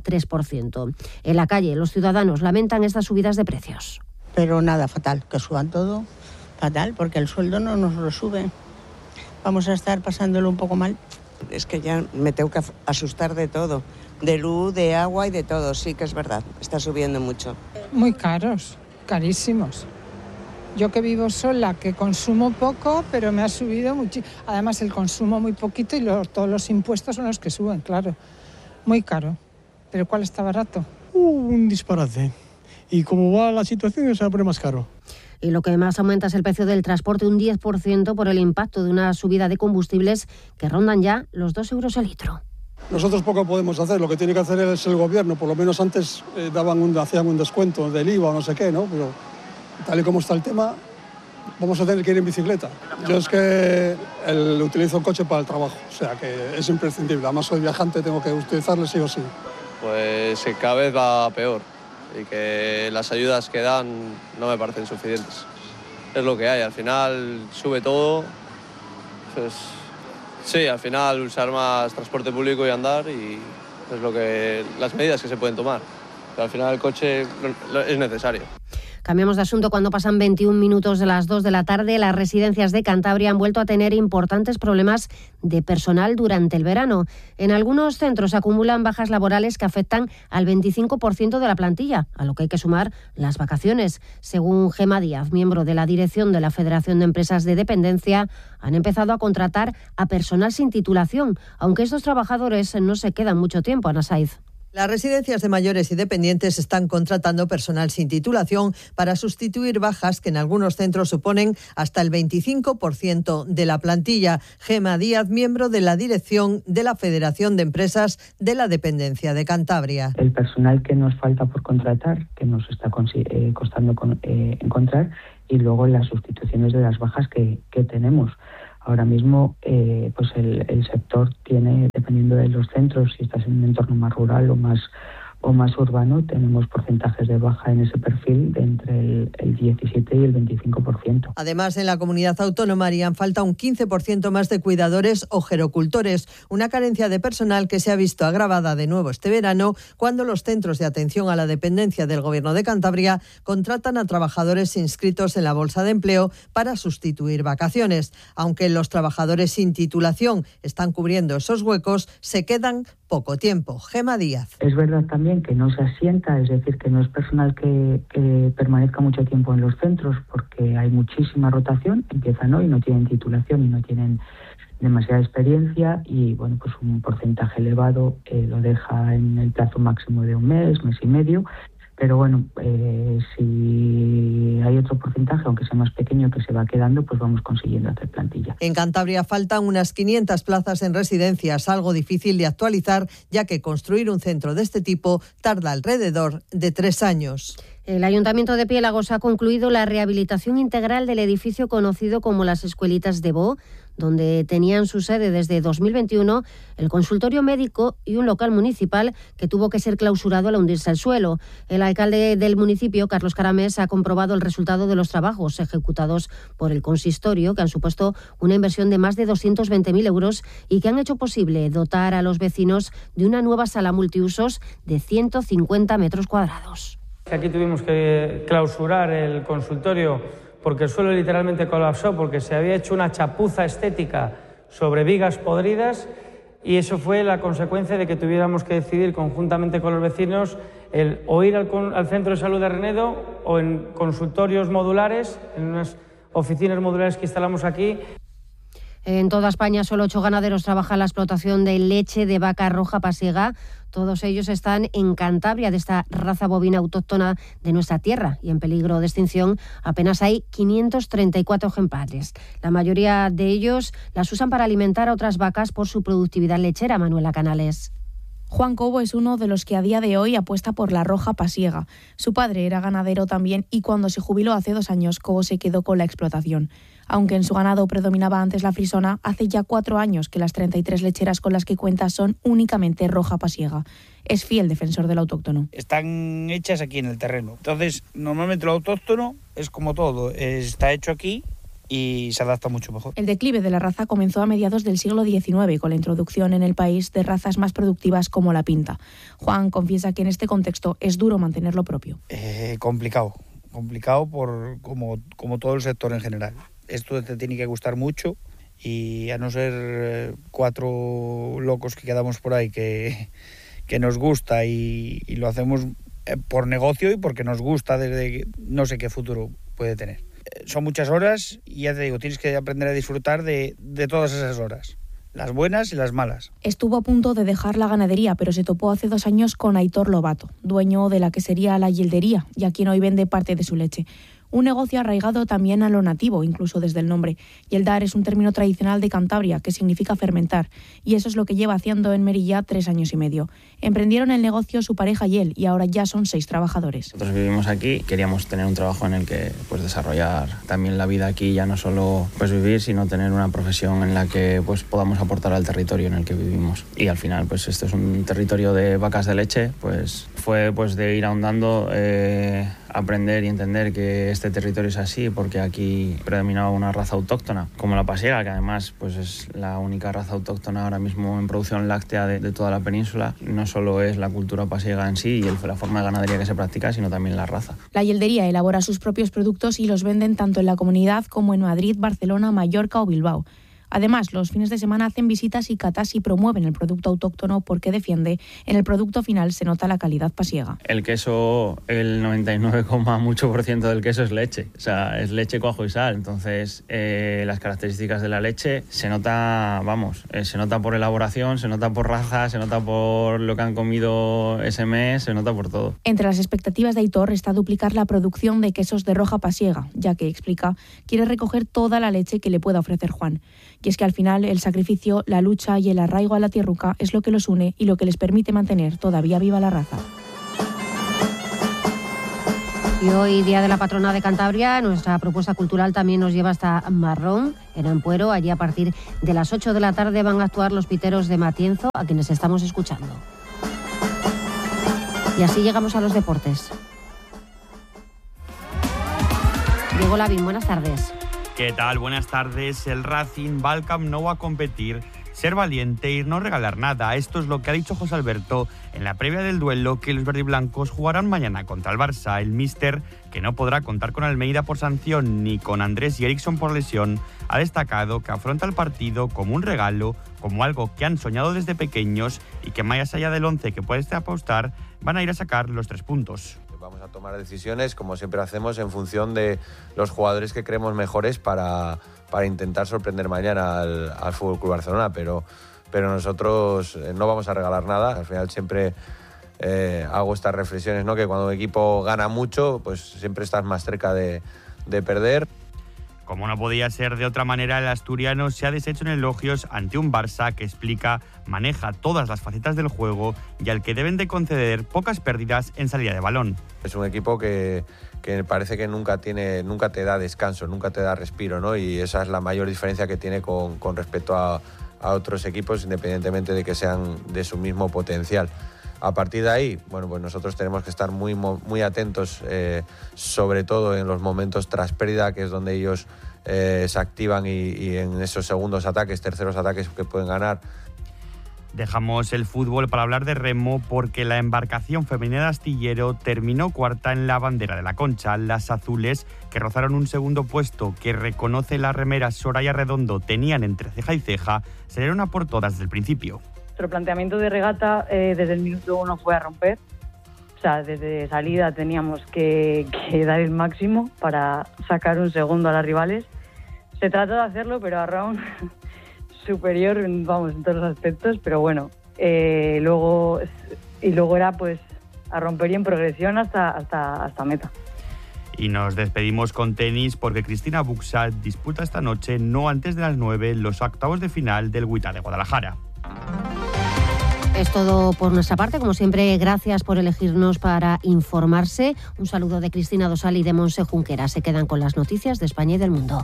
S24: 2,3%. En la calle, los ciudadanos lamentan estas subidas de precios.
S29: Pero nada, fatal, que suban todo, fatal, porque el sueldo no nos lo sube. Vamos a estar pasándolo un poco mal.
S20: Es que ya me tengo que asustar de todo, de luz, de agua y de todo, sí que es verdad, está subiendo mucho.
S30: Muy caros, carísimos. Yo que vivo sola, que consumo poco, pero me ha subido muchísimo. Además el consumo muy poquito y todos los impuestos son los que suben, claro. Muy caro. ¿Pero cuál está barato?
S19: Un disparate. Y como va la situación, se va a poner más caro.
S24: Y lo que más aumenta es el precio del transporte, un 10% por el impacto de una subida de combustibles que rondan ya los 2 euros el litro.
S19: Nosotros poco podemos hacer, lo que tiene que hacer es el gobierno. Por lo menos antes hacían un descuento del IVA o no sé qué, ¿no? Pero tal y como está el tema, vamos a tener que ir en bicicleta. Yo es que utilizo el coche para el trabajo, o sea que es imprescindible. Además soy viajante, tengo que utilizarlo sí o sí.
S18: Pues que cada vez va peor y que las ayudas que dan no me parecen suficientes. Es lo que hay, al final sube todo. Pues sí, al final usar más transporte público y andar y es las medidas que se pueden tomar. Pero al final el coche es necesario.
S24: Cambiamos de asunto cuando pasan 21 minutos de las 2 de la tarde. Las residencias de Cantabria han vuelto a tener importantes problemas de personal durante el verano. En algunos centros acumulan bajas laborales que afectan al 25% de la plantilla, a lo que hay que sumar las vacaciones. Según Gemma Díaz, miembro de la dirección de la Federación de Empresas de Dependencia, han empezado a contratar a personal sin titulación, aunque estos trabajadores no se quedan mucho tiempo, Ana Saiz.
S5: Las residencias de mayores y dependientes están contratando personal sin titulación para sustituir bajas que en algunos centros suponen hasta el 25% de la plantilla. Gema Díaz, miembro de la dirección de la Federación de Empresas de la Dependencia de Cantabria.
S7: El personal que nos falta por contratar, que nos está costando encontrar, y luego las sustituciones de las bajas que tenemos. Ahora mismo pues el sector tiene, dependiendo de los centros, si estás en un entorno más rural o más urbano, tenemos porcentajes de baja en ese perfil de entre el 17 y el 25%.
S5: Además, en la comunidad autónoma harían falta un 15% más de cuidadores o gerocultores, una carencia de personal que se ha visto agravada de nuevo este verano cuando los centros de atención a la dependencia del Gobierno de Cantabria contratan a trabajadores inscritos en la Bolsa de Empleo para sustituir vacaciones. Aunque los trabajadores sin titulación están cubriendo esos huecos, se quedan poco tiempo. Gema Díaz.
S7: Es verdad también que no se asienta, es decir, que no es personal que permanezca mucho tiempo en los centros porque hay muchísima rotación, empiezan hoy, no tienen titulación y no tienen demasiada experiencia y bueno, pues un porcentaje elevado lo deja en el plazo máximo de un mes y medio. Pero bueno, si hay otro porcentaje, aunque sea más pequeño, que se va quedando, pues vamos consiguiendo hacer plantilla.
S5: En Cantabria faltan unas 500 plazas en residencias, algo difícil de actualizar, ya que construir un centro de este tipo tarda alrededor de 3 años.
S24: El Ayuntamiento de Piélagos ha concluido la rehabilitación integral del edificio conocido como las Escuelitas de Bo, donde tenían su sede desde 2021 el consultorio médico y un local municipal que tuvo que ser clausurado al hundirse el suelo. El alcalde del municipio, Carlos Caramés, ha comprobado el resultado de los trabajos ejecutados por el consistorio, que han supuesto una inversión de más de 220.000 euros y que han hecho posible dotar a los vecinos de una nueva sala multiusos de 150 metros cuadrados.
S13: Aquí tuvimos que clausurar el consultorio porque el suelo literalmente colapsó, porque se había hecho una chapuza estética sobre vigas podridas y eso fue la consecuencia de que tuviéramos que decidir conjuntamente con los vecinos el o ir al centro de salud de Renedo o en consultorios modulares, en unas oficinas modulares que instalamos aquí.
S24: En toda España solo 8 ganaderos trabajan la explotación de leche de vaca roja pasiega. Todos ellos están en Cantabria, de esta raza bovina autóctona de nuestra tierra y en peligro de extinción. Apenas hay 534 ejemplares. La mayoría de ellos las usan para alimentar a otras vacas por su productividad lechera. Manuela Canales.
S14: Juan Cobo es uno de los que a día de hoy apuesta por la roja pasiega. Su padre era ganadero también y cuando se jubiló hace 2 años, Cobo se quedó con la explotación. Aunque en su ganado predominaba antes la frisona, hace ya 4 años que las 33 lecheras con las que cuenta son únicamente roja pasiega. Es fiel defensor del autóctono.
S15: Están hechas aquí en el terreno. Entonces, normalmente lo autóctono es como todo, está hecho aquí y se adapta mucho mejor.
S14: El declive de la raza comenzó a mediados del siglo XIX con la introducción en el país de razas más productivas como la pinta. Juan confiesa que en este contexto es duro mantener lo propio.
S15: Complicado por como todo el sector en general. Esto te tiene que gustar mucho y a no ser 4 locos que quedamos por ahí que nos gusta y lo hacemos por negocio y porque nos gusta desde no sé qué futuro puede tener. Son muchas horas y ya te digo, tienes que aprender a disfrutar de todas esas horas, las buenas y las malas.
S14: Estuvo a punto de dejar la ganadería, pero se topó hace 2 años con Aitor Lobato, dueño de la que sería la Yeldería y a quien hoy vende parte de su leche. Un negocio arraigado también a lo nativo, incluso desde el nombre. Yeldar es un término tradicional de Cantabria que significa fermentar, y eso es lo que lleva haciendo en Merilla 3 años y medio. Emprendieron el negocio su pareja y él, y ahora ya son 6 trabajadores.
S16: Nosotros vivimos aquí, queríamos tener un trabajo en el que pues desarrollar también la vida aquí, ya no solo pues vivir, sino tener una profesión en la que pues podamos aportar al territorio en el que vivimos. Y al final pues esto es un territorio de vacas de leche, pues fue pues de ir ahondando, aprender y entender que este territorio es así porque aquí predominaba una raza autóctona como la pasiega, que además pues es la única raza autóctona ahora mismo en producción láctea de toda la península. No solo es la cultura pasiega en sí y la forma de ganadería que se practica, sino también la raza.
S14: La Yeldería elabora sus propios productos y los venden tanto en la comunidad como en Madrid, Barcelona, Mallorca o Bilbao. Además, los fines de semana hacen visitas y catas y promueven el producto autóctono porque defiende en el producto final se nota la calidad pasiega.
S16: El queso, el 99,8% del queso es leche, o sea, es leche, cuajo y sal. Entonces, las características de la leche se nota, se nota por elaboración, se nota por raza, se nota por lo que han comido ese mes, se nota por todo.
S14: Entre las expectativas de Aitor está duplicar la producción de quesos de Rioja Pasiega, ya que, explica, quiere recoger toda la leche que le pueda ofrecer Juan. Y es que al final el sacrificio, la lucha y el arraigo a la tierruca es lo que los une y lo que les permite mantener todavía viva la raza.
S24: Y hoy, Día de la Patrona de Cantabria, nuestra propuesta cultural también nos lleva hasta Marrón, en Ampuero. Allí a partir de las 8 de la tarde van a actuar los piteros de Matienzo, a quienes estamos escuchando. Y así llegamos a los deportes. Diego Lavín, buenas tardes.
S2: ¿Qué tal? Buenas tardes. El Racing va al Camp Nou a competir, ser valiente y no regalar nada. Esto es lo que ha dicho José Alberto en la previa del duelo que los verdiblancos jugarán mañana contra el Barça. El míster, que no podrá contar con Almeida por sanción ni con Andrés y Eriksson por lesión, ha destacado que afronta el partido como un regalo, como algo que han soñado desde pequeños y que más allá del 11 que puede apostar, van a ir a sacar los 3 puntos.
S3: Vamos a tomar decisiones, como siempre hacemos, en función de los jugadores que creemos mejores para intentar sorprender mañana al FC Barcelona, pero nosotros no vamos a regalar nada. Al final siempre hago estas reflexiones, ¿no? Que cuando un equipo gana mucho, pues siempre estás más cerca de perder.
S2: Como no podía ser de otra manera, el asturiano se ha deshecho en elogios ante un Barça que explica maneja todas las facetas del juego y al que deben de conceder pocas pérdidas en salida de balón.
S3: Es un equipo que parece que nunca te da descanso, nunca te da respiro, ¿no? Y esa es la mayor diferencia que tiene con respecto a otros equipos, independientemente de que sean de su mismo potencial. A partir de ahí, bueno, pues nosotros tenemos que estar muy atentos, sobre todo en los momentos tras pérdida, que es donde ellos se activan y en esos segundos ataques, terceros ataques que pueden ganar.
S2: Dejamos el fútbol para hablar de remo porque la embarcación femenina de Astillero terminó cuarta en la bandera de la Concha. Las azules, que rozaron un segundo puesto que reconoce la remera Soraya Redondo, tenían entre ceja y ceja, salieron a por todas desde el principio.
S4: Nuestro planteamiento de regata desde el minuto 1 fue a romper. O sea, desde salida teníamos que dar el máximo para sacar un segundo a las rivales. Se trató de hacerlo, pero a round superior, vamos, en todos los aspectos, pero bueno, luego era pues a romper y en progresión hasta meta.
S2: Y nos despedimos con tenis porque Cristina Buxa disputa esta noche, no antes de las 9, los octavos de final del WTA de Guadalajara.
S24: Es todo por nuestra parte. Como siempre, gracias por elegirnos para informarse. Un saludo de Cristina Dosal y de Monse Junquera. Se quedan con las noticias de España y del mundo.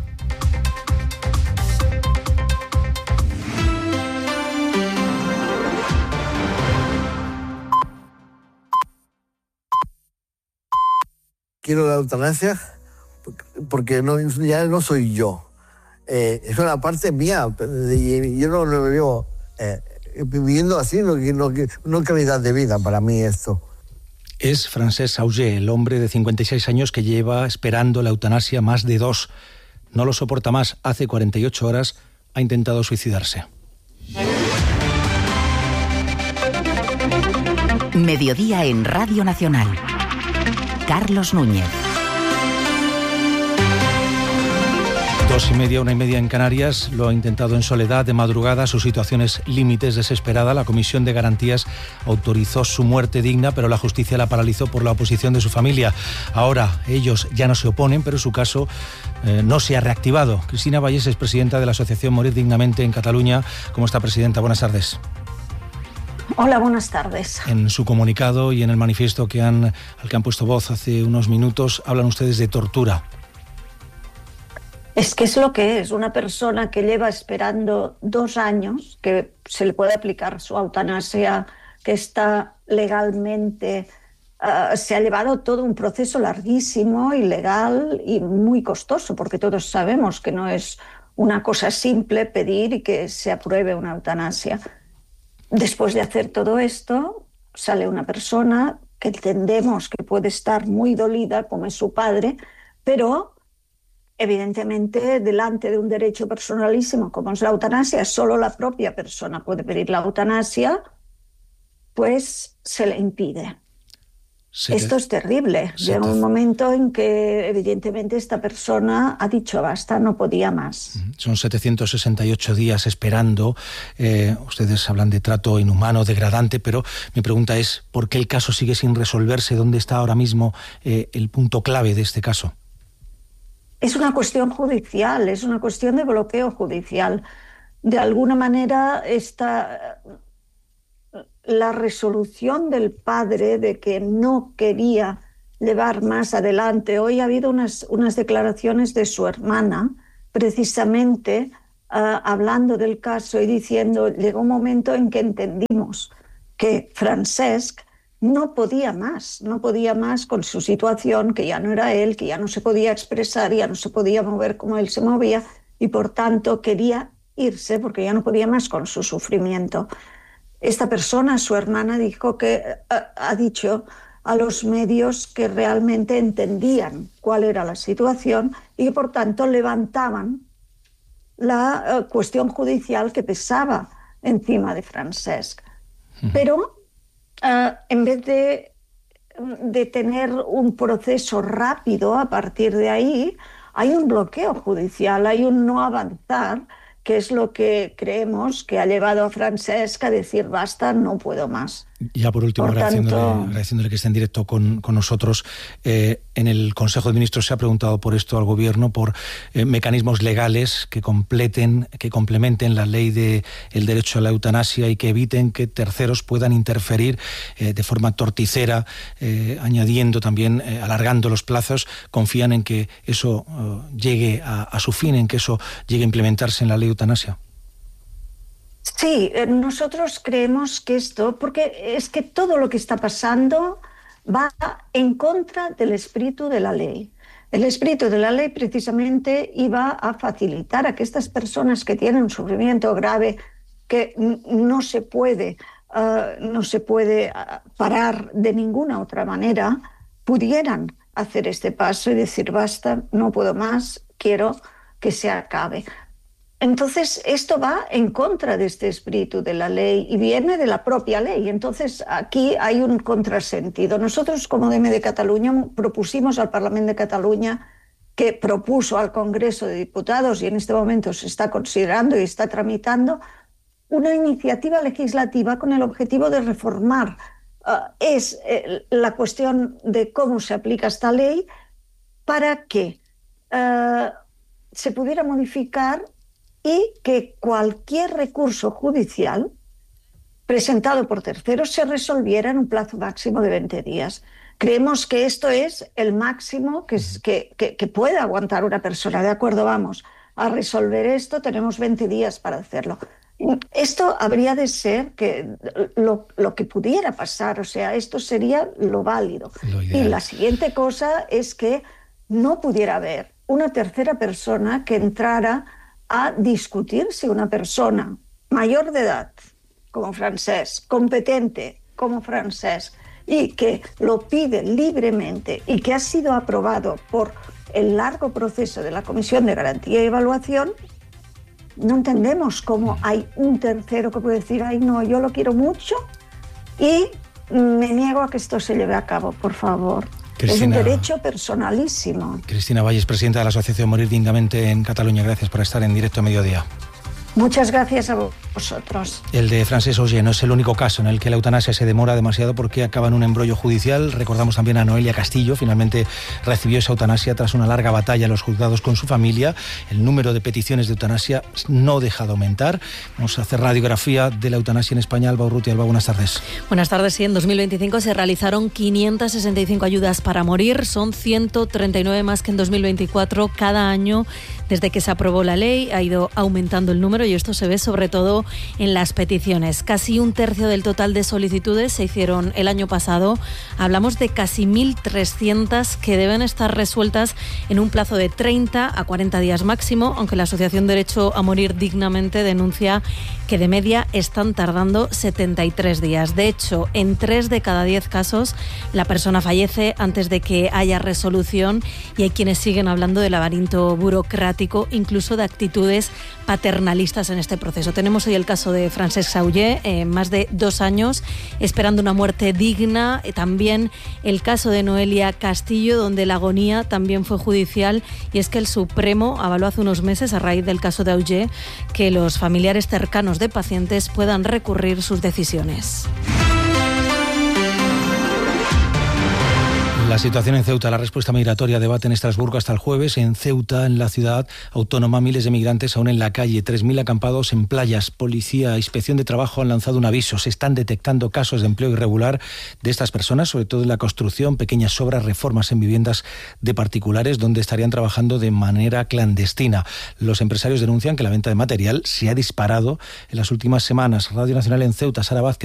S6: Quiero la eutanasia porque ya no soy yo. Es una parte mía. Yo no lo veo viviendo así, no calidad de vida para mí esto.
S9: Es Francesc Auger, el hombre de 56 años que lleva esperando la eutanasia más de 2. No lo soporta más. Hace 48 horas ha intentado suicidarse.
S17: Mediodía en Radio Nacional. Carlos Núñez.
S9: 2:30, 1:30 en Canarias. Lo ha intentado en soledad, de madrugada. Su situación es límites, desesperada. La Comisión de Garantías autorizó su muerte digna, pero la justicia la paralizó por la oposición de su familia. Ahora ellos ya no se oponen, pero su caso no se ha reactivado. Cristina Vallés es presidenta de la Asociación Morir Dignamente en Cataluña. ¿Cómo está, presidenta? Buenas tardes.
S21: Hola, buenas tardes.
S9: En su comunicado y en el manifiesto al que han puesto voz hace unos minutos, hablan ustedes de tortura.
S21: Es que es lo que es, una persona que lleva esperando 2 años, que se le puede aplicar su eutanasia, que está legalmente, se ha llevado todo un proceso larguísimo, ilegal y muy costoso, porque todos sabemos que no es una cosa simple pedir y que se apruebe una eutanasia. Después de hacer todo esto, sale una persona que entendemos que puede estar muy dolida, como es su padre, pero evidentemente, delante de un derecho personalísimo como es la eutanasia, solo la propia persona puede pedir la eutanasia, pues se le impide. Esto es terrible. Llega un momento en que, evidentemente, esta persona ha dicho basta, no podía más.
S9: Son 768 días esperando. Ustedes hablan de trato inhumano, degradante, pero mi pregunta es, ¿por qué el caso sigue sin resolverse? ¿Dónde está ahora mismo el punto clave de este caso?
S21: Es una cuestión judicial, es una cuestión de bloqueo judicial. De alguna manera, la resolución del padre de que no quería llevar más adelante. Hoy ha habido unas declaraciones de su hermana, precisamente hablando del caso y diciendo, llegó un momento en que entendimos que Francesc no podía más con su situación, que ya no era él, que ya no se podía expresar, ya no se podía mover como él se movía, y por tanto quería irse porque ya no podía más con su sufrimiento. Esta persona, su hermana, ha dicho a los medios que realmente entendían cuál era la situación y que por tanto levantaban la cuestión judicial que pesaba encima de Francesc. Pero en vez de tener un proceso rápido a partir de ahí, hay un bloqueo judicial, hay un no avanzar, que es lo que creemos que ha llevado a Francesc a decir basta, no puedo más.
S9: Ya por último, agradeciéndole que esté en directo con nosotros, en el Consejo de Ministros se ha preguntado por esto al Gobierno, por mecanismos legales que complementen la ley del derecho a la eutanasia y que eviten que terceros puedan interferir de forma torticera, añadiendo también, alargando los plazos. ¿Confían en que eso llegue a su fin, en que eso llegue a implementarse en la ley eutanasia?
S21: Sí, nosotros creemos que porque es que todo lo que está pasando va en contra del espíritu de la ley. El espíritu de la ley precisamente iba a facilitar a que estas personas que tienen un sufrimiento grave, que no se puede parar de ninguna otra manera, pudieran hacer este paso y decir basta, no puedo más, quiero que se acabe. Entonces, esto va en contra de este espíritu de la ley y viene de la propia ley. Entonces, aquí hay un contrasentido. Nosotros, como DM de Cataluña, propusimos al Parlamento de Cataluña, que propuso al Congreso de Diputados, y en este momento se está considerando y está tramitando, una iniciativa legislativa con el objetivo de reformar la cuestión de cómo se aplica esta ley para que se pudiera modificar y que cualquier recurso judicial presentado por terceros se resolviera en un plazo máximo de 20 días. Creemos que esto es el máximo que puede aguantar una persona. De acuerdo, vamos a resolver esto, tenemos 20 días para hacerlo. Esto habría de ser lo que pudiera pasar, o sea, esto sería lo válido. Y la siguiente cosa es que no pudiera haber una tercera persona que entrara a discutir si una persona mayor de edad, como Francesc, competente como Francesc, y que lo pide libremente y que ha sido aprobado por el largo proceso de la Comisión de Garantía y Evaluación, no entendemos cómo hay un tercero que puede decir, ay no, yo lo quiero mucho y me niego a que esto se lleve a cabo, por favor.
S9: Cristina,
S21: es un derecho personalísimo.
S9: Cristina Valles, presidenta de la Asociación Morir Dignamente en Cataluña, gracias por estar en directo a mediodía.
S21: Muchas gracias a vosotros.
S9: El de Francesc Oller no es el único caso en el que la eutanasia se demora demasiado porque acaba en un embrollo judicial. Recordamos también a Noelia Castillo, finalmente recibió esa eutanasia tras una larga batalla en los juzgados con su familia. El número de peticiones de eutanasia no deja de aumentar. Vamos a hacer radiografía de la eutanasia en España. Alba Urrutia. Alba, buenas tardes.
S8: Buenas tardes. Sí, en 2025 se realizaron 565 ayudas para morir. Son 139 más que en 2024. Cada año, desde que se aprobó la ley, ha ido aumentando el número. y esto se ve sobre todo en las peticiones. Casi un tercio del total de solicitudes se hicieron el año pasado. Hablamos de casi 1.300 que deben estar resueltas en un plazo de 30 a 40 días máximo, aunque la Asociación Derecho a Morir Dignamente denuncia que de media están tardando 73 días. De hecho, en 3 de cada 10 casos la persona fallece antes de que haya resolución y hay quienes siguen hablando de laberinto burocrático, incluso de actitudes paternalistas en este proceso. Tenemos hoy el caso de Francesc Sauller, más de 2 años esperando una muerte digna. También el caso de Noelia Castillo, donde la agonía también fue judicial, y es que el Supremo avaló hace unos meses, a raíz del caso de Auger, que los familiares cercanos de pacientes puedan recurrir sus decisiones.
S9: La situación en Ceuta, la respuesta migratoria, debate en Estrasburgo hasta el jueves. En Ceuta, en la ciudad autónoma, miles de migrantes aún en la calle, 3.000 acampados en playas. Policía, Inspección de Trabajo han lanzado un aviso. Se están detectando casos de empleo irregular de estas personas, sobre todo en la construcción, pequeñas obras, reformas en viviendas de particulares, donde estarían trabajando de manera clandestina. Los empresarios denuncian que la venta de material se ha disparado en las últimas semanas. Radio Nacional en Ceuta, Sara Vázquez.